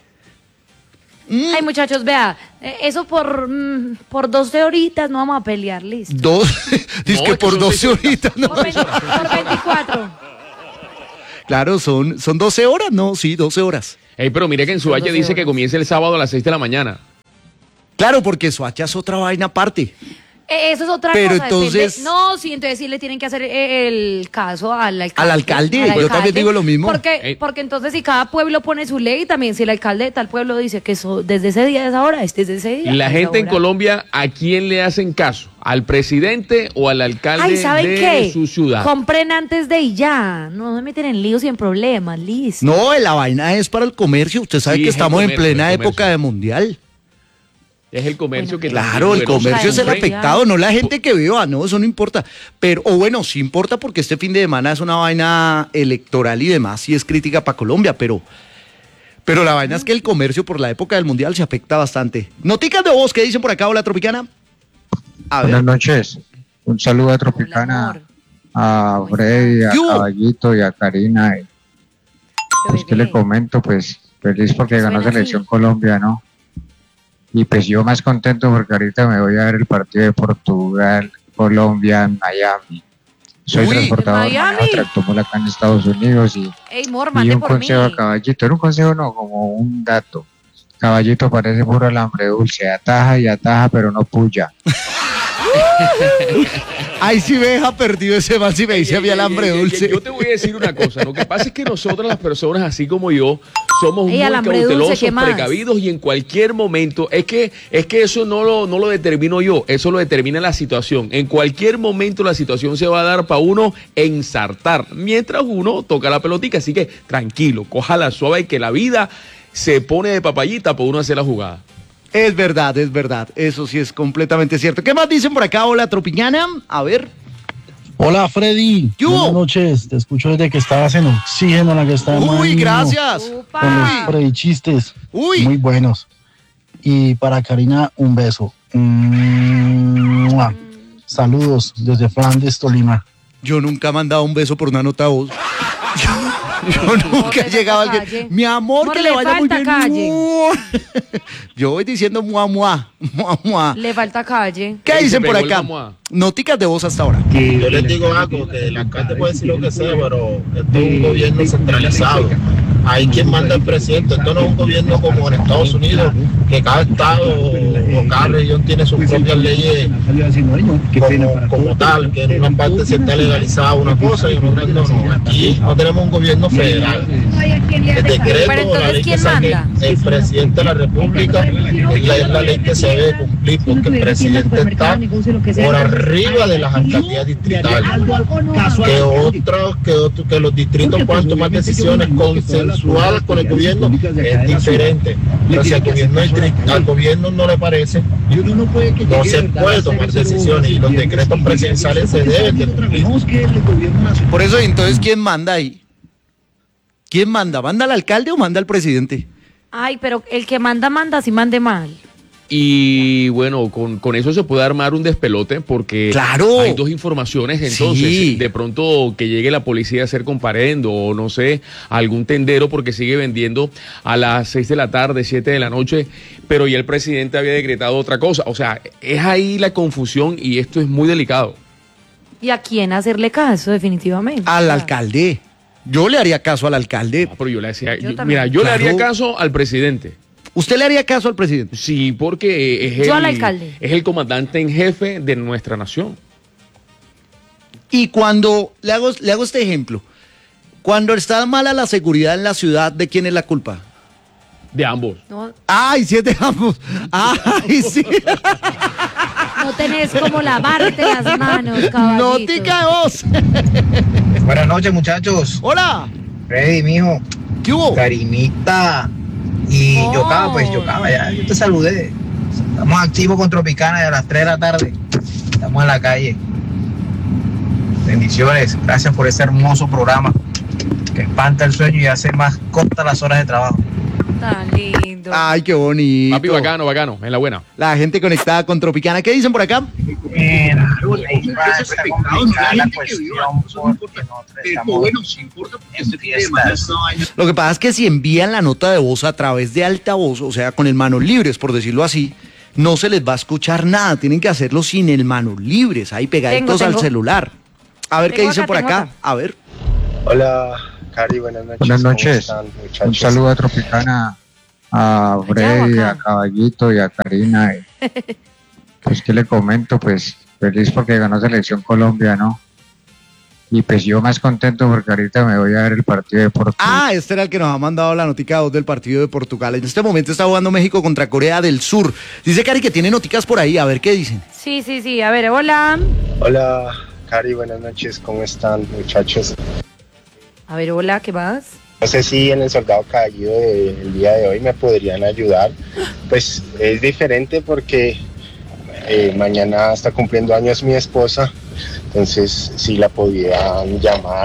Speaker 1: Mm.
Speaker 5: Ay, muchachos, vea, eh, eso por, mm, por doce horitas no vamos a pelear, listo.
Speaker 1: Dos, dice
Speaker 4: No,
Speaker 1: que
Speaker 4: es que
Speaker 1: por
Speaker 4: son
Speaker 1: doce
Speaker 4: seis horas.
Speaker 1: horitas, no.
Speaker 5: Por, veinte por veinticuatro.
Speaker 1: Claro, son, son doce horas, no, sí, doce horas.
Speaker 4: Ey, pero mire que en su
Speaker 5: Son
Speaker 4: valle
Speaker 5: doce
Speaker 4: dice que
Speaker 5: horas.
Speaker 4: comienza el sábado a las seis de la mañana.
Speaker 1: Claro, porque Soacha es otra vaina aparte.
Speaker 5: Eh, Eso es otra
Speaker 1: Pero
Speaker 5: cosa. depende-
Speaker 1: entonces-
Speaker 5: No, sí, entonces sí le tienen que hacer eh, el caso al alcalde.
Speaker 1: Al alcalde, yo también digo lo mismo.
Speaker 5: Porque,
Speaker 4: Ey.
Speaker 5: porque entonces si cada pueblo pone su ley, también si el alcalde de tal pueblo dice que eso, desde ese día a esa hora, es desde ese día.
Speaker 4: La
Speaker 5: a esa
Speaker 4: gente en
Speaker 5: hora.
Speaker 4: Colombia, ¿a quién le hacen caso? ¿Al presidente o al alcalde
Speaker 5: Ay, ¿saben
Speaker 4: de
Speaker 5: qué?
Speaker 4: su ciudad?
Speaker 5: Compren antes de y ya. No se meten en líos y en problemas, listo.
Speaker 1: No, la vaina es para el comercio. Usted sabe
Speaker 4: Sí,
Speaker 1: que
Speaker 4: es el
Speaker 1: estamos en
Speaker 4: comercio,
Speaker 1: plena
Speaker 4: el
Speaker 1: época
Speaker 4: comercio.
Speaker 1: de mundial.
Speaker 4: Es el comercio
Speaker 5: Bueno,
Speaker 4: que...
Speaker 1: Claro, el
Speaker 4: bueno,
Speaker 1: comercio es el
Speaker 5: hombre.
Speaker 1: afectado, no la gente que viva, no, eso no importa. Pero, o bueno, sí importa porque este fin de semana es una vaina electoral y demás, sí es crítica para Colombia, pero, pero la vaina es que el comercio por la época del Mundial se afecta bastante. Noticas de voz, ¿qué dicen por acá, hola Tropicana? A
Speaker 7: Buenas
Speaker 1: ver,
Speaker 7: noches. Un saludo a
Speaker 5: Hola,
Speaker 7: Tropicana,
Speaker 5: amor.
Speaker 7: a
Speaker 5: ¿Cómo
Speaker 7: Freddy, a
Speaker 1: ¿Qué hubo?
Speaker 7: Caballito y a Karina. Y, pues, ¿qué le comento? Pues feliz porque
Speaker 5: Suena
Speaker 7: ganó
Speaker 5: así.
Speaker 7: Selección Colombia, ¿no? Y pues yo más contento porque ahorita me voy a ver el partido de Portugal, Colombia, en Miami. Soy
Speaker 1: Uy.
Speaker 7: transportador
Speaker 5: ¿En Miami?
Speaker 7: de tractomula acá en Estados Unidos y,
Speaker 5: Ey, Mor,
Speaker 7: y
Speaker 5: mande
Speaker 7: un
Speaker 5: por mí.
Speaker 7: consejo a Caballito. Era un consejo, no, como un dato. Caballito parece puro alambre dulce, ataja y ataja, pero no puya.
Speaker 1: ahí sí me deja perdido ese man si me dice había alambre
Speaker 4: Ey, ey, ey,
Speaker 1: dulce.
Speaker 4: Yo te voy a decir una cosa, lo que pasa es que nosotras las personas así como yo somos
Speaker 5: Ey,
Speaker 4: muy
Speaker 5: alambre dulce,
Speaker 4: cautelosos,
Speaker 5: ¿qué más?
Speaker 4: precavidos y en cualquier momento, es que es que eso no lo, no lo determino yo, eso lo determina la situación. En cualquier momento la situación se va a dar para uno ensartar, mientras uno toca la pelotica, así que tranquilo, cójala suave y que la vida se pone de papayita para uno hacer la jugada.
Speaker 1: Es verdad, es verdad, eso sí es completamente cierto. ¿Qué más dicen por acá, hola Tropicana? A ver.
Speaker 8: Hola Freddy,
Speaker 1: ¿Qué hubo?
Speaker 8: buenas noches, te escucho desde que estabas en Oxígeno, en la que estaba
Speaker 1: Uy, gracias.
Speaker 5: Upa.
Speaker 8: con los Freddy chistes,
Speaker 1: Uy.
Speaker 8: muy buenos. Y para Karina, un beso. ¡Mua! Saludos desde Flandes, Tolima.
Speaker 1: Yo nunca he mandado un beso por una nota de voz. Yo, yo nunca he
Speaker 5: le
Speaker 1: llegado a
Speaker 5: falta
Speaker 1: alguien.
Speaker 5: calle.
Speaker 1: Mi amor,
Speaker 5: Amor,
Speaker 1: que le
Speaker 5: le
Speaker 1: vaya muy
Speaker 5: falta
Speaker 1: bien.
Speaker 5: calle.
Speaker 1: Mua. Yo voy diciendo mua, mua, mua, mua.
Speaker 5: Le falta calle.
Speaker 1: ¿Qué
Speaker 4: Ahí
Speaker 1: dicen
Speaker 4: se
Speaker 1: por
Speaker 4: pegó el
Speaker 1: acá?
Speaker 4: mua.
Speaker 1: Noticas de voz hasta ahora.
Speaker 9: Yo les digo algo, que el alcalde puede decir lo que sea, pero esto es un gobierno centralizado. Hay quien manda el presidente. Esto no es un gobierno como en Estados Unidos, que cada estado o cada región tiene sus propias leyes como, como tal, que en una parte se está legalizada una cosa y en otra no. no. Aquí no tenemos un gobierno federal. El decreto,
Speaker 5: Pero entonces,
Speaker 9: la ley que
Speaker 5: ¿quién
Speaker 9: saque
Speaker 5: manda?
Speaker 9: el presidente de la República es la, es la ley que se debe cumplir, porque el presidente está por arriba de las alcaldías distritales. Que otros, que, otros, que los distritos puedan tomar decisiones consensuadas con el gobierno es diferente. Pero si al gobierno, al gobierno no le parece, no se puede tomar decisiones y los decretos presidenciales se deben de cumplir.
Speaker 1: Por eso, entonces, ¿quién manda ahí? ¿Quién manda? ¿Manda al alcalde o manda al presidente?
Speaker 5: Ay, pero el que manda, manda, si mande mal.
Speaker 4: Y bueno, con, con eso se puede armar un despelote porque
Speaker 1: ¡Claro!
Speaker 4: hay dos informaciones. Entonces,
Speaker 1: Sí.
Speaker 4: de pronto que llegue la policía a hacer comparendo o no sé, algún tendero porque sigue vendiendo a las seis de la tarde, siete de la noche, pero ya el presidente había decretado otra cosa. O sea, es ahí la confusión y esto es muy delicado.
Speaker 5: ¿Y a quién hacerle caso, definitivamente?
Speaker 1: Al
Speaker 5: O sea,
Speaker 1: alcalde. Yo le haría caso al alcalde.
Speaker 4: Ah, pero yo le decía,
Speaker 5: Yo
Speaker 4: yo-
Speaker 5: también.
Speaker 4: mira, yo
Speaker 1: Claro.
Speaker 4: le haría caso al presidente.
Speaker 1: ¿Usted le haría caso al presidente?
Speaker 4: Sí, porque es
Speaker 5: Yo
Speaker 4: el,
Speaker 5: al alcalde.
Speaker 4: es el comandante en jefe de nuestra nación.
Speaker 1: Y cuando, le hago, le hago este ejemplo, cuando está mala la seguridad en la ciudad, ¿de quién es la culpa?
Speaker 4: De ambos.
Speaker 5: No,
Speaker 1: Ay, sí, es de ambos. Ay, sí.
Speaker 5: no tenés como lavarte las manos, caballito.
Speaker 1: Notica de voz.
Speaker 10: Buenas noches, muchachos.
Speaker 1: Hola.
Speaker 10: Freddy, mijo,
Speaker 1: ¿Qué hubo?
Speaker 10: Karimita y
Speaker 5: Oh.
Speaker 10: Yocaba, pues Yocaba, ya yo te saludé. Estamos activos con Tropicana y a las tres de la tarde. Estamos en la calle. Bendiciones, gracias por ese hermoso programa que espanta el sueño y hace más cortas las horas de trabajo.
Speaker 5: Tan lindo.
Speaker 1: Ay, qué bonito.
Speaker 4: Papi, bacano, bacano, en la buena.
Speaker 1: La gente conectada con Tropicana. ¿Qué dicen por acá?
Speaker 10: Mira, ahí va, está complicada la cuestión porque nosotros estamos en fiestas.
Speaker 1: Lo que pasa es que si envían la nota de voz a través de altavoz, o sea, con el manos libres, por decirlo así, no se les va a escuchar nada. Tienen que hacerlo sin el manos libres, ahí pegaditos
Speaker 5: Tengo, tengo.
Speaker 1: al celular. A ver qué
Speaker 5: Tengo
Speaker 1: dicen
Speaker 5: acá,
Speaker 1: por
Speaker 5: tengo
Speaker 1: acá.
Speaker 5: acá.
Speaker 1: A ver.
Speaker 9: Hola, Cari, buenas noches.
Speaker 7: Buenas
Speaker 9: ¿Cómo
Speaker 7: noches.
Speaker 9: están,
Speaker 7: Un
Speaker 9: muchachos?
Speaker 7: saludo a Tropicana, a Freddy,
Speaker 5: acá.
Speaker 7: a Caballito y a Karina. Y, pues, ¿qué le comento? Pues, feliz porque ganó Selección Colombia, ¿no? Y pues yo más contento porque ahorita me voy a ver el partido de Portugal.
Speaker 1: Ah, este era el que nos ha mandado la notica de voz del partido de Portugal. En este momento está jugando México contra Corea del Sur. Dice Cari que tiene noticas por ahí. A ver qué dicen.
Speaker 5: Sí, sí, sí. A ver, hola.
Speaker 9: Hola, Cari, buenas noches. ¿Cómo están, muchachos?
Speaker 5: A ver, hola, ¿qué más?
Speaker 9: No sé si en el soldado caído del día de hoy me podrían ayudar. Pues es diferente porque eh, mañana está cumpliendo años mi esposa, entonces sí la podían llamar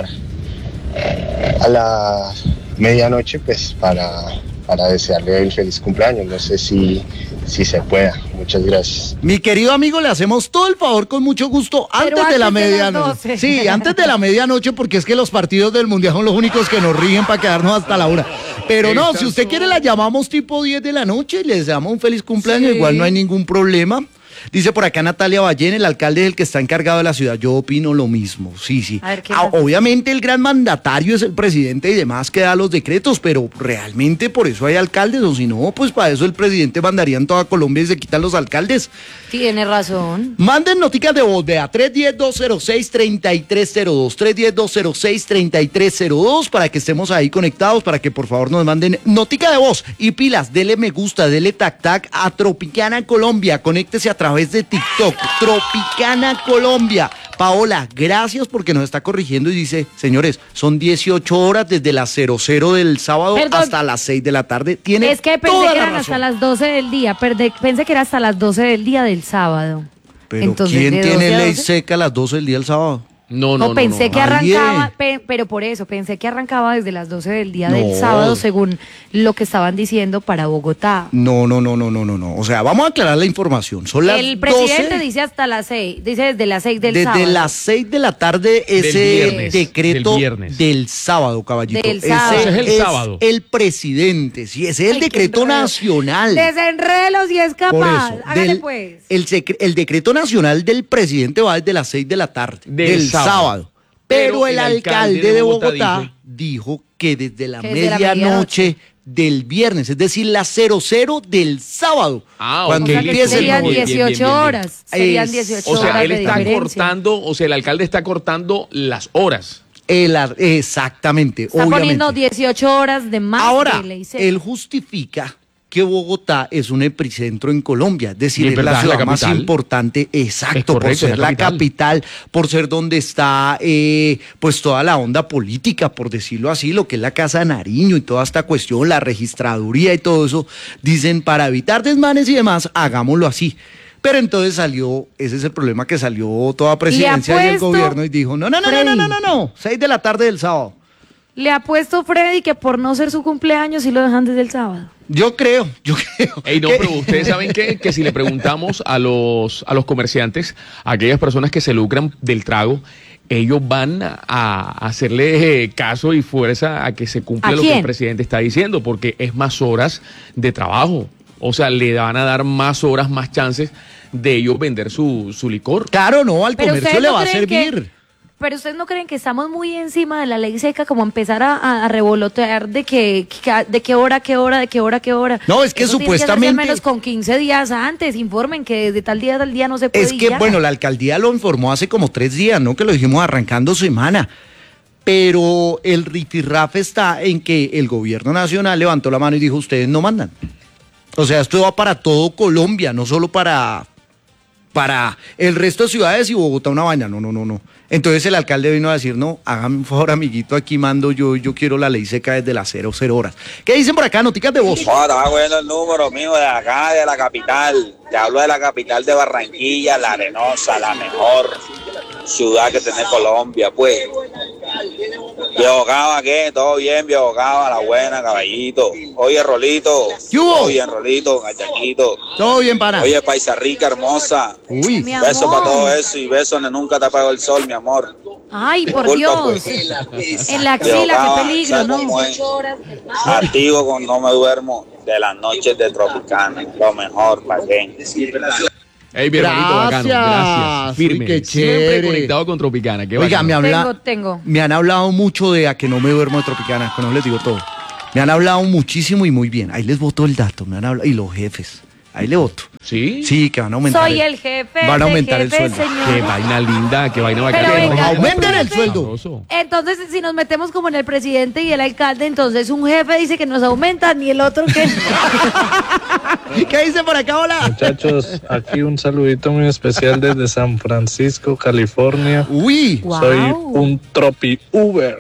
Speaker 9: a la medianoche pues para, para desearle el feliz cumpleaños. No sé si, si se pueda. Muchas gracias.
Speaker 1: Mi querido amigo, le hacemos todo el favor con mucho gusto antes,
Speaker 5: Pero antes
Speaker 1: de la
Speaker 5: de las
Speaker 1: medianoche.
Speaker 5: doce.
Speaker 1: Sí, antes de la medianoche, porque es que los partidos del Mundial son los únicos que nos rigen para quedarnos hasta la una. Pero no, si usted quiere la llamamos tipo diez de la noche y le deseamos un feliz cumpleaños,
Speaker 5: Sí.
Speaker 1: igual no hay ningún problema. Dice por acá Natalia Ballén, el alcalde es el que está encargado de la ciudad. Yo opino lo mismo, sí, sí.
Speaker 5: A ver, ¿qué
Speaker 1: Ah,
Speaker 5: más?
Speaker 1: obviamente el gran mandatario es el presidente y demás que da los decretos, pero realmente por eso hay alcaldes, o si no, pues para eso el presidente mandaría en toda Colombia y se quitan los alcaldes.
Speaker 5: Tiene razón.
Speaker 1: Manden noticas de voz de a tres uno cero, dos cero seis, tres tres cero dos, tres uno cero, dos cero seis, tres tres cero dos, para que estemos ahí conectados, para que por favor nos manden notica de voz y pilas, dele me gusta, dele tac tac a Tropicana Colombia, conéctese a través de TikTok, Tropicana Colombia. Paola, gracias porque nos está corrigiendo y dice, señores, son dieciocho horas desde las cero cero del sábado
Speaker 5: Perdón.
Speaker 1: hasta las seis de la tarde. Tiene
Speaker 5: Es que pensé
Speaker 1: toda
Speaker 5: que
Speaker 1: la
Speaker 5: eran
Speaker 1: razón.
Speaker 5: hasta las doce del día. Perde- pensé que era hasta las doce del día del sábado.
Speaker 1: Pero
Speaker 5: Entonces,
Speaker 1: ¿quién
Speaker 5: ¿de
Speaker 1: tiene
Speaker 5: doce a
Speaker 1: ley
Speaker 5: doce?
Speaker 1: seca a las doce del día del sábado?
Speaker 4: No,
Speaker 5: No,
Speaker 4: no,
Speaker 5: pensé
Speaker 4: no,
Speaker 5: que
Speaker 4: no.
Speaker 5: arrancaba, pe- pero por eso, pensé que arrancaba desde las doce del día del
Speaker 1: No.
Speaker 5: sábado, según lo que estaban diciendo para Bogotá.
Speaker 1: No, no, no, no, no, no, no. O sea, vamos a aclarar la información. Son las
Speaker 5: El presidente
Speaker 1: doce,
Speaker 5: dice hasta las seis, dice desde las seis del
Speaker 1: desde
Speaker 5: sábado.
Speaker 1: las seis de la tarde ese
Speaker 4: viernes,
Speaker 1: decreto
Speaker 4: del viernes.
Speaker 1: del sábado, caballito.
Speaker 5: Del
Speaker 1: Ese
Speaker 5: sábado.
Speaker 4: Ese es el sábado.
Speaker 1: el presidente, sí, ese es el
Speaker 5: Ay, qué
Speaker 1: decreto
Speaker 5: enredo.
Speaker 1: nacional.
Speaker 5: Desenrelos y es
Speaker 1: Por
Speaker 5: capaz.
Speaker 1: eso,
Speaker 5: Hágale
Speaker 1: del-
Speaker 5: pues.
Speaker 1: El, secre- el decreto nacional del presidente va desde las seis de la tarde,
Speaker 4: Del
Speaker 1: del,
Speaker 4: sábado.
Speaker 1: sábado. Pero,
Speaker 4: Pero
Speaker 1: el,
Speaker 4: el
Speaker 1: alcalde,
Speaker 4: alcalde
Speaker 1: de
Speaker 4: de
Speaker 1: Bogotá,
Speaker 4: Bogotá
Speaker 1: dijo que desde la
Speaker 5: Que desde la
Speaker 1: medianoche del viernes, es decir, las cero cero del sábado,
Speaker 4: Ah,
Speaker 1: cuando
Speaker 5: O sea que
Speaker 1: empiece el
Speaker 5: serían
Speaker 1: nuevo día.
Speaker 4: bien, bien,
Speaker 5: dieciocho
Speaker 4: bien, bien.
Speaker 5: horas. Serían
Speaker 1: Es-
Speaker 5: dieciocho
Speaker 4: O sea,
Speaker 5: horas
Speaker 4: él
Speaker 5: de
Speaker 4: está
Speaker 5: diferencia.
Speaker 4: cortando, o sea, el alcalde está cortando las horas.
Speaker 1: El ar- exactamente,
Speaker 5: Está
Speaker 1: obviamente.
Speaker 5: poniendo dieciocho horas de más
Speaker 1: Ahora,
Speaker 5: de ley seca.
Speaker 1: él justifica que Bogotá es un epicentro en Colombia, es decir,
Speaker 4: Y es
Speaker 1: es
Speaker 4: verdad,
Speaker 1: la
Speaker 4: es la
Speaker 1: ciudad más
Speaker 4: capital.
Speaker 1: importante, exacto,
Speaker 4: Es correcto,
Speaker 1: por
Speaker 4: es
Speaker 1: ser
Speaker 4: la
Speaker 1: la
Speaker 4: capital.
Speaker 1: capital, por ser donde está eh, pues toda la onda política, por decirlo así, lo que es la Casa de Nariño y toda esta cuestión, la registraduría y todo eso, dicen para evitar desmanes y demás, hagámoslo así. Pero entonces salió, ese es el problema, que salió toda presidencia y el
Speaker 5: apuesto,
Speaker 1: gobierno y dijo, no, no, no, no, no, no, no, no, seis de la tarde del sábado.
Speaker 5: Le ha puesto Freddy que por no ser su cumpleaños sí lo dejan desde el sábado.
Speaker 1: Yo creo, yo creo.
Speaker 4: Ey, no,
Speaker 1: que-
Speaker 4: pero ustedes saben que, que si le preguntamos a los, a los comerciantes, a aquellas personas que se lucran del trago, ellos van a, a hacerle eh, caso y fuerza a que se cumpla
Speaker 5: ¿A
Speaker 4: lo que
Speaker 5: quién?
Speaker 4: el presidente está diciendo, porque es más horas de trabajo. O sea, le van a dar más horas, más chances de ellos vender su, su licor.
Speaker 1: Claro, no, al
Speaker 5: Pero
Speaker 1: comercio
Speaker 5: ustedes
Speaker 1: le
Speaker 5: no
Speaker 1: va a
Speaker 5: creen que-
Speaker 1: servir.
Speaker 5: Pero ustedes no creen que estamos muy encima de la ley seca, como empezar a, a- a revolotear de que, que- de qué hora, qué hora, de qué hora, qué hora.
Speaker 1: No, es que
Speaker 5: Eso tiene hacerse
Speaker 1: supuestamente-
Speaker 5: al menos con quince días antes, informen que de tal día a tal día no se puede.
Speaker 1: Es
Speaker 5: y
Speaker 1: que,
Speaker 5: ya.
Speaker 1: bueno, la alcaldía lo informó hace como tres días, ¿no? Que lo dijimos arrancando semana. Pero el rifirrafe está en que el gobierno nacional levantó la mano y dijo, ustedes no mandan. O sea, esto va para todo Colombia, no solo para, para el resto de ciudades y Bogotá una vaina. No, no, no, no. Entonces el alcalde vino a decir, no, hágame un favor, amiguito, aquí mando yo, yo quiero la ley seca desde las cero, cero horas. ¿Qué dicen por acá? Noticas de voz.
Speaker 11: Oh, estaba cogiendo el número mío de acá, de la capital. Te hablo de la capital de Barranquilla, la arenosa, la mejor ciudad que tiene Colombia, pues. Viejo Cava, ¿qué? ¿Todo bien, Viejo Cava? La buena, caballito. Oye, Rolito.
Speaker 1: ¿Qué hubo?
Speaker 11: Todo bien, Rolito, gachaquito.
Speaker 1: Todo bien, pana.
Speaker 11: Oye, Paisa Rica, hermosa.
Speaker 1: Uy.
Speaker 5: Mi
Speaker 11: Besos
Speaker 5: amor.
Speaker 11: para todo eso y besos donde nunca te apagó el sol, mi amor.
Speaker 5: Ay, por
Speaker 11: Disculpa,
Speaker 5: Dios.
Speaker 11: pues.
Speaker 5: En la
Speaker 11: Viejo
Speaker 5: axila,
Speaker 11: Cava,
Speaker 5: qué peligro,
Speaker 11: ¿sabes
Speaker 5: ¿no?
Speaker 11: cómo es? Activo con No Me Duermo de las noches de Tropicana. Lo mejor, ¿para qué?
Speaker 4: Ey, mi hermanito bacano,
Speaker 1: Gracias.
Speaker 4: gracias. Firme.
Speaker 1: Uy, qué
Speaker 4: Siempre
Speaker 1: chévere.
Speaker 4: conectado con Tropicana. Qué
Speaker 1: Oiga,
Speaker 4: bacano.
Speaker 1: me habla,
Speaker 5: Tengo, tengo.
Speaker 1: me han hablado mucho de a que no me duermo de Tropicana, con eso les digo todo. Me han hablado muchísimo y muy bien. Ahí les voto el dato, me han hablado, y los jefes. Ahí le voto.
Speaker 4: ¿Sí?
Speaker 1: Sí, que van a aumentar.
Speaker 5: Soy el jefe.
Speaker 1: Van a
Speaker 5: de
Speaker 1: aumentar el
Speaker 5: jefe,
Speaker 1: sueldo.
Speaker 5: señor.
Speaker 4: Qué vaina linda, qué vaina bacana.
Speaker 5: Pero venga,
Speaker 1: aumenten el
Speaker 5: espérate.
Speaker 1: sueldo.
Speaker 4: Sabroso.
Speaker 5: Entonces, si nos metemos como en el presidente y el alcalde, entonces un jefe dice que nos aumentan y el otro que...
Speaker 1: ¿Qué dice por acá? Hola.
Speaker 12: Muchachos, aquí un saludito muy especial desde San Francisco, California.
Speaker 1: Uy.
Speaker 5: Wow.
Speaker 12: Soy un tropi Uber.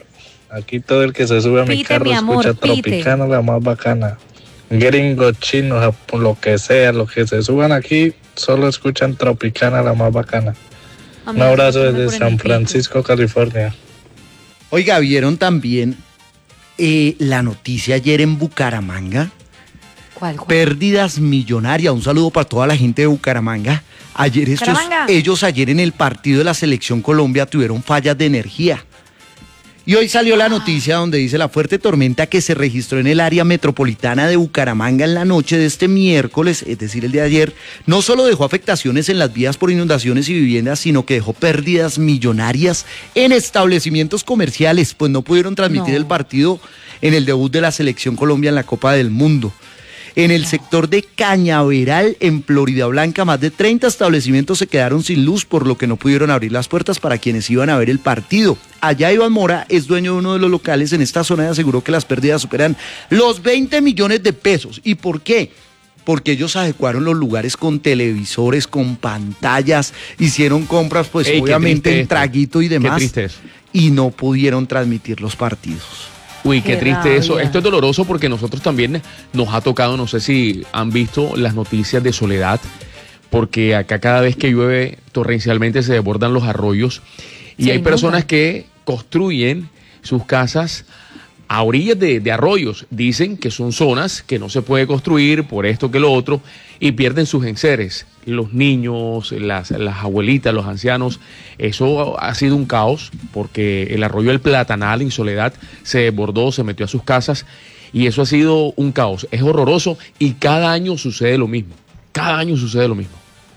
Speaker 12: Aquí todo el que se sube a mi
Speaker 5: Pite,
Speaker 12: carro
Speaker 5: mi amor,
Speaker 12: escucha
Speaker 5: pite.
Speaker 12: Tropicana, la más bacana. Gringo, chino, Japón, lo que sea, los que se suban aquí, solo escuchan Tropicana, la más bacana.
Speaker 5: A mí
Speaker 12: Un
Speaker 5: me
Speaker 12: abrazo
Speaker 5: gusta
Speaker 12: desde
Speaker 5: por el
Speaker 12: San
Speaker 5: pico.
Speaker 12: Francisco, California.
Speaker 1: Oiga, ¿vieron también eh, la noticia ayer en Bucaramanga?
Speaker 5: ¿Cuál, cuál?
Speaker 1: Pérdidas millonarias. Un saludo para toda la gente de Bucaramanga. Ayer estos,
Speaker 5: Bucaramanga.
Speaker 1: ellos ayer en el partido de la Selección Colombia tuvieron fallas de energía. Y hoy salió la noticia donde dice la fuerte tormenta que se registró en el área metropolitana de Bucaramanga en la noche de este miércoles, es decir, el de ayer, no solo dejó afectaciones en las vías por inundaciones y viviendas, sino que dejó pérdidas millonarias en establecimientos comerciales, pues no pudieron transmitir
Speaker 5: No.
Speaker 1: el partido en el debut de la Selección Colombia en la Copa del Mundo. En el sector de Cañaveral, en Florida Blanca, más de treinta establecimientos se quedaron sin luz, por lo que no pudieron abrir las puertas para quienes iban a ver el partido. Allá Iván Mora es dueño de uno de los locales en esta zona y aseguró que las pérdidas superan los veinte millones de pesos. ¿Y por qué? Porque ellos adecuaron los lugares con televisores, con pantallas, hicieron compras, pues
Speaker 4: Ey, qué
Speaker 1: obviamente
Speaker 4: triste
Speaker 1: en
Speaker 4: esto.
Speaker 1: traguito y
Speaker 4: Qué
Speaker 1: demás,
Speaker 4: triste eso.
Speaker 1: y no pudieron transmitir los partidos.
Speaker 4: Uy, qué,
Speaker 5: Qué
Speaker 4: triste eso.
Speaker 5: rabia.
Speaker 4: Esto es doloroso porque nosotros también nos ha tocado, no sé si han visto las noticias de Soledad, porque acá cada vez que llueve torrencialmente se desbordan los arroyos y
Speaker 5: Se
Speaker 4: hay
Speaker 5: inunda.
Speaker 4: personas que construyen sus casas a orillas de, de arroyos. Dicen que son zonas que no se puede construir por esto que lo otro y pierden sus enseres. Los niños, las, las abuelitas, los ancianos, eso ha sido un caos porque el arroyo del Platanal en Soledad se desbordó, se metió a sus casas y eso ha sido un caos. Es horroroso y cada año sucede lo mismo. Cada año sucede lo mismo.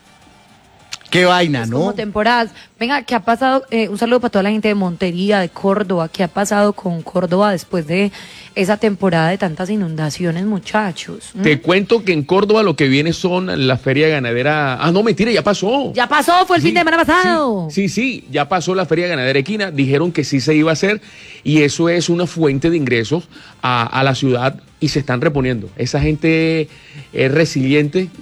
Speaker 1: Qué vaina,
Speaker 5: Es
Speaker 1: ¿no?
Speaker 5: como temporadas. Venga, ¿qué ha pasado? Eh, un saludo para toda la gente de Montería, de Córdoba. ¿Qué ha pasado con Córdoba después de esa temporada de tantas inundaciones, muchachos? ¿Mm?
Speaker 4: Te cuento que en Córdoba lo que viene son la feria ganadera. Ah, no, mentira, ya pasó.
Speaker 5: Ya pasó, fue el
Speaker 4: Sí,
Speaker 5: fin de semana pasado.
Speaker 4: Sí, sí, ya pasó la feria ganadera equina. Dijeron que sí se iba a hacer y eso es una fuente de ingresos a, a la ciudad y se están reponiendo. Esa gente es resiliente.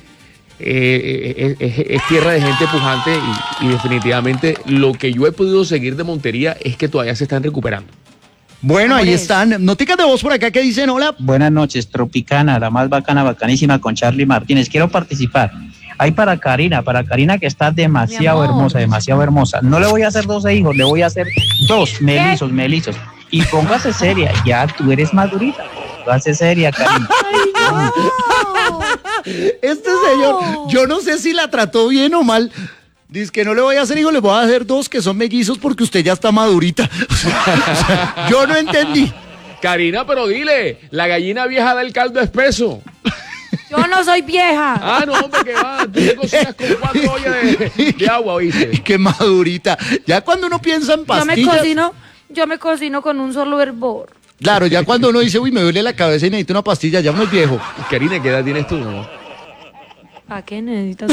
Speaker 4: Eh, es, es- es tierra de gente pujante y, y definitivamente lo que yo he podido seguir de Montería es que todavía se están recuperando.
Speaker 1: Bueno, ahí
Speaker 5: Amores.
Speaker 1: están. Noticas de voz por acá que dicen hola.
Speaker 13: Buenas noches, Tropicana, la más bacana, bacanísima con Charlie Martínez. Quiero participar. Hay para Karina, para Karina que está demasiado
Speaker 5: Mi amor.
Speaker 13: hermosa, demasiado hermosa. No le voy a hacer doce hijos, le voy a hacer dos, melizos, melizos. Y póngase seria, ya tú eres madurita. Póngase seria, Karina.
Speaker 1: Este señor, yo no sé si la trató bien o mal. Dice que no le voy a hacer hijo, le voy a hacer dos que son mellizos porque usted ya está madurita. O sea, yo no entendí.
Speaker 4: Karina, pero dile, la gallina vieja del caldo espeso.
Speaker 5: Yo no soy vieja.
Speaker 4: Ah, no, hombre, que va, tú te cocinas con cuatro ollas de, de agua, ¿oíste?
Speaker 1: Qué madurita. Ya cuando uno piensa en
Speaker 5: Yo me
Speaker 1: pastillas.
Speaker 5: cocino, yo me cocino con un solo hervor.
Speaker 1: Claro, ya cuando uno dice, uy, me duele la cabeza y necesito una pastilla, ya uno es viejo.
Speaker 4: Karina, ¿qué edad tienes tú, no?
Speaker 5: ¿Para qué necesitas?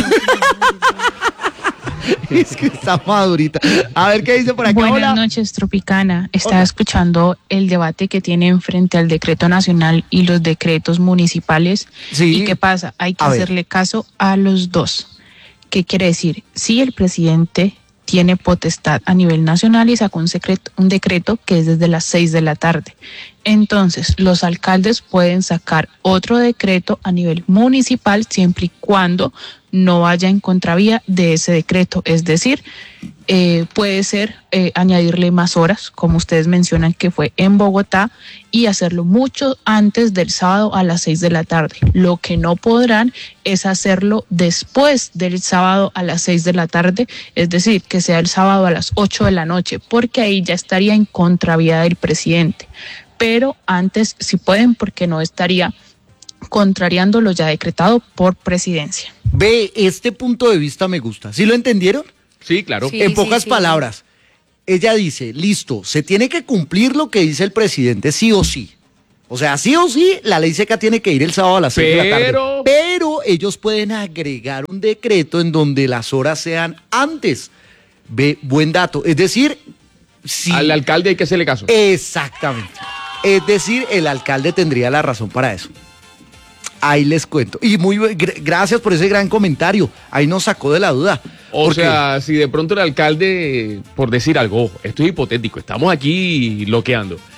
Speaker 1: Es que está madurita. A ver qué dice por acá.
Speaker 14: Buenas
Speaker 1: Hola.
Speaker 14: noches, Tropicana. Estaba
Speaker 1: Hola.
Speaker 14: escuchando el debate que tienen frente al decreto nacional y los decretos municipales.
Speaker 1: Sí.
Speaker 14: ¿Y qué pasa? Hay que
Speaker 1: A ver.
Speaker 14: hacerle caso a los dos. ¿Qué quiere decir? Si el presidente tiene potestad a nivel nacional y sacó un, secreto, un decreto que es desde las seis de la tarde. Entonces, los alcaldes pueden sacar otro decreto a nivel municipal siempre y cuando no vaya en contravía de ese decreto. Es decir, eh, puede ser eh, añadirle más horas, como ustedes mencionan que fue en Bogotá, y hacerlo mucho antes del sábado a las seis de la tarde. Lo que no podrán es hacerlo después del sábado a las seis de la tarde, es decir, que sea el sábado a las ocho de la noche, porque ahí ya estaría en contravía del presidente. Pero antes, si pueden, porque no estaría contrariando lo ya decretado por presidencia.
Speaker 1: Ve, este punto de vista me gusta. ¿Sí lo entendieron?
Speaker 4: Sí, claro.
Speaker 5: Sí,
Speaker 1: en
Speaker 5: sí,
Speaker 1: pocas
Speaker 5: sí.
Speaker 1: palabras, ella dice, listo, se tiene que cumplir lo que dice el presidente, sí o sí. O sea, sí o sí, la ley seca tiene que ir el sábado a las seis de la tarde.
Speaker 4: Pero-
Speaker 1: Pero ellos pueden agregar un decreto en donde las horas sean antes. Ve, buen dato. Es decir, si...
Speaker 4: Al alcalde hay que hacerle caso.
Speaker 1: Exactamente. Es decir, el alcalde tendría la razón para eso. Ahí les cuento. Y muy bu- gr- gracias por ese gran comentario. Ahí nos sacó de la duda.
Speaker 4: O
Speaker 1: Porque-
Speaker 4: sea, si de pronto el alcalde, por decir algo, ojo, esto es hipotético, estamos aquí loqueando.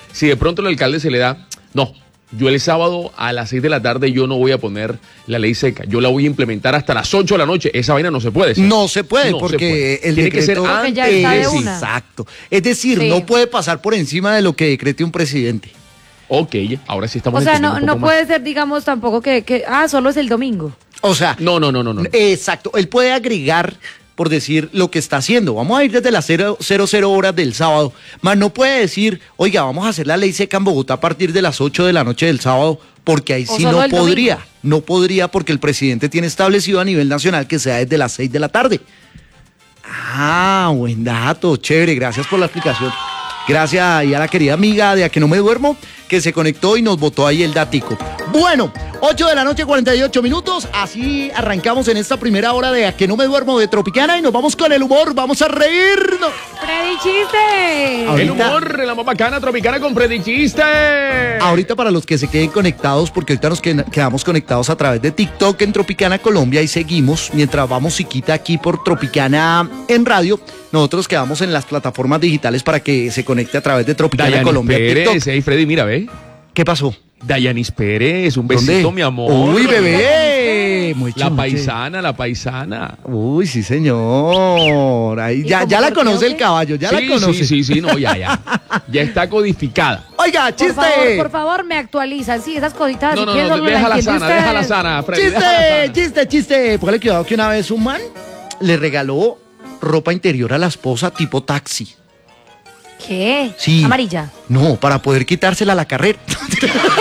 Speaker 4: si de pronto el alcalde se le da, no, yo el sábado a las seis de la tarde yo no voy a poner la ley seca, yo la voy a implementar hasta las ocho de la noche, esa vaina no se puede. ¿sí?
Speaker 1: No se puede,
Speaker 4: No se
Speaker 1: porque
Speaker 4: puede.
Speaker 1: el
Speaker 4: Tiene que ser
Speaker 1: decreto...
Speaker 4: antes.
Speaker 5: ya está de una.
Speaker 1: Exacto. Es decir,
Speaker 5: Sí.
Speaker 1: no puede pasar por encima de lo que decrete un presidente.
Speaker 4: Ok, ahora sí estamos
Speaker 5: O sea,
Speaker 4: entendiendo
Speaker 5: no,
Speaker 4: un
Speaker 5: no
Speaker 4: poco más.
Speaker 5: puede ser, digamos, tampoco que, que, ah, solo es el domingo.
Speaker 1: O sea,
Speaker 4: No, no, no, no, no.
Speaker 1: exacto. Él puede agregar, por decir, lo que está haciendo. Vamos a ir desde las cero cero horas del sábado. Más no puede decir, oiga, vamos a hacer la ley seca en Bogotá a partir de las ocho de la noche del sábado, porque ahí
Speaker 5: O
Speaker 1: sí
Speaker 5: solo
Speaker 1: no
Speaker 5: el
Speaker 1: podría.
Speaker 5: domingo.
Speaker 1: No podría porque el presidente tiene establecido a nivel nacional que sea desde las seis de la tarde. Ah, buen dato, chévere, gracias por la explicación. Gracias ahí a la querida amiga de A Que No Me Duermo, que se conectó y nos botó ahí el datico. Bueno, ocho de la noche, cuarenta y ocho minutos, así arrancamos en esta primera hora de A Que No Me Duermo de Tropicana y nos vamos con el humor, vamos a reírnos.
Speaker 5: ¡Freddy Chiste!
Speaker 4: El
Speaker 1: Ahorita-
Speaker 4: humor, la más bacana tropicana con Freddy Chiste.
Speaker 1: Ahorita para los que se queden conectados, porque ahorita nos qued- quedamos conectados a través de TikTok en Tropicana Colombia y seguimos mientras vamos musiquita aquí por Tropicana en radio. Nosotros quedamos en las plataformas digitales para que se conecte a través de Tropicana
Speaker 4: Dayanis
Speaker 1: Colombia.
Speaker 4: Pérez,
Speaker 1: TikTok.
Speaker 4: hey Freddy, mira, ve.
Speaker 1: ¿Qué pasó?
Speaker 4: Dayanis Pérez, un besito,
Speaker 1: ¿Dónde?
Speaker 4: mi amor.
Speaker 1: Uy, bebé. Muy
Speaker 4: La
Speaker 1: chuche.
Speaker 4: paisana, la paisana.
Speaker 1: Uy, sí, señor. Ahí,
Speaker 5: ¿Y
Speaker 1: ya,
Speaker 5: cómo
Speaker 1: ya la
Speaker 5: por qué,
Speaker 1: conoce
Speaker 5: o
Speaker 1: el
Speaker 5: qué?
Speaker 1: caballo, ya
Speaker 4: sí,
Speaker 1: la conoce.
Speaker 4: sí, sí, sí, no, ya, ya. Ya está codificada.
Speaker 1: Oiga,
Speaker 5: Por
Speaker 1: chiste.
Speaker 5: favor, por favor, me actualizan. Sí, esas cositas.
Speaker 4: No,
Speaker 5: si
Speaker 4: no,
Speaker 5: quieres,
Speaker 4: no,
Speaker 5: solo las
Speaker 4: déjala
Speaker 5: entiende
Speaker 4: sana,
Speaker 5: usted.
Speaker 4: déjala sana, Freddy. déjala
Speaker 1: Chiste,
Speaker 4: sana.
Speaker 1: chiste, chiste. Póngale cuidado que una vez un man le regaló ropa interior a la esposa tipo taxi.
Speaker 5: ¿Qué?
Speaker 1: Sí.
Speaker 5: Amarilla.
Speaker 1: No, para poder quitársela a la carrera.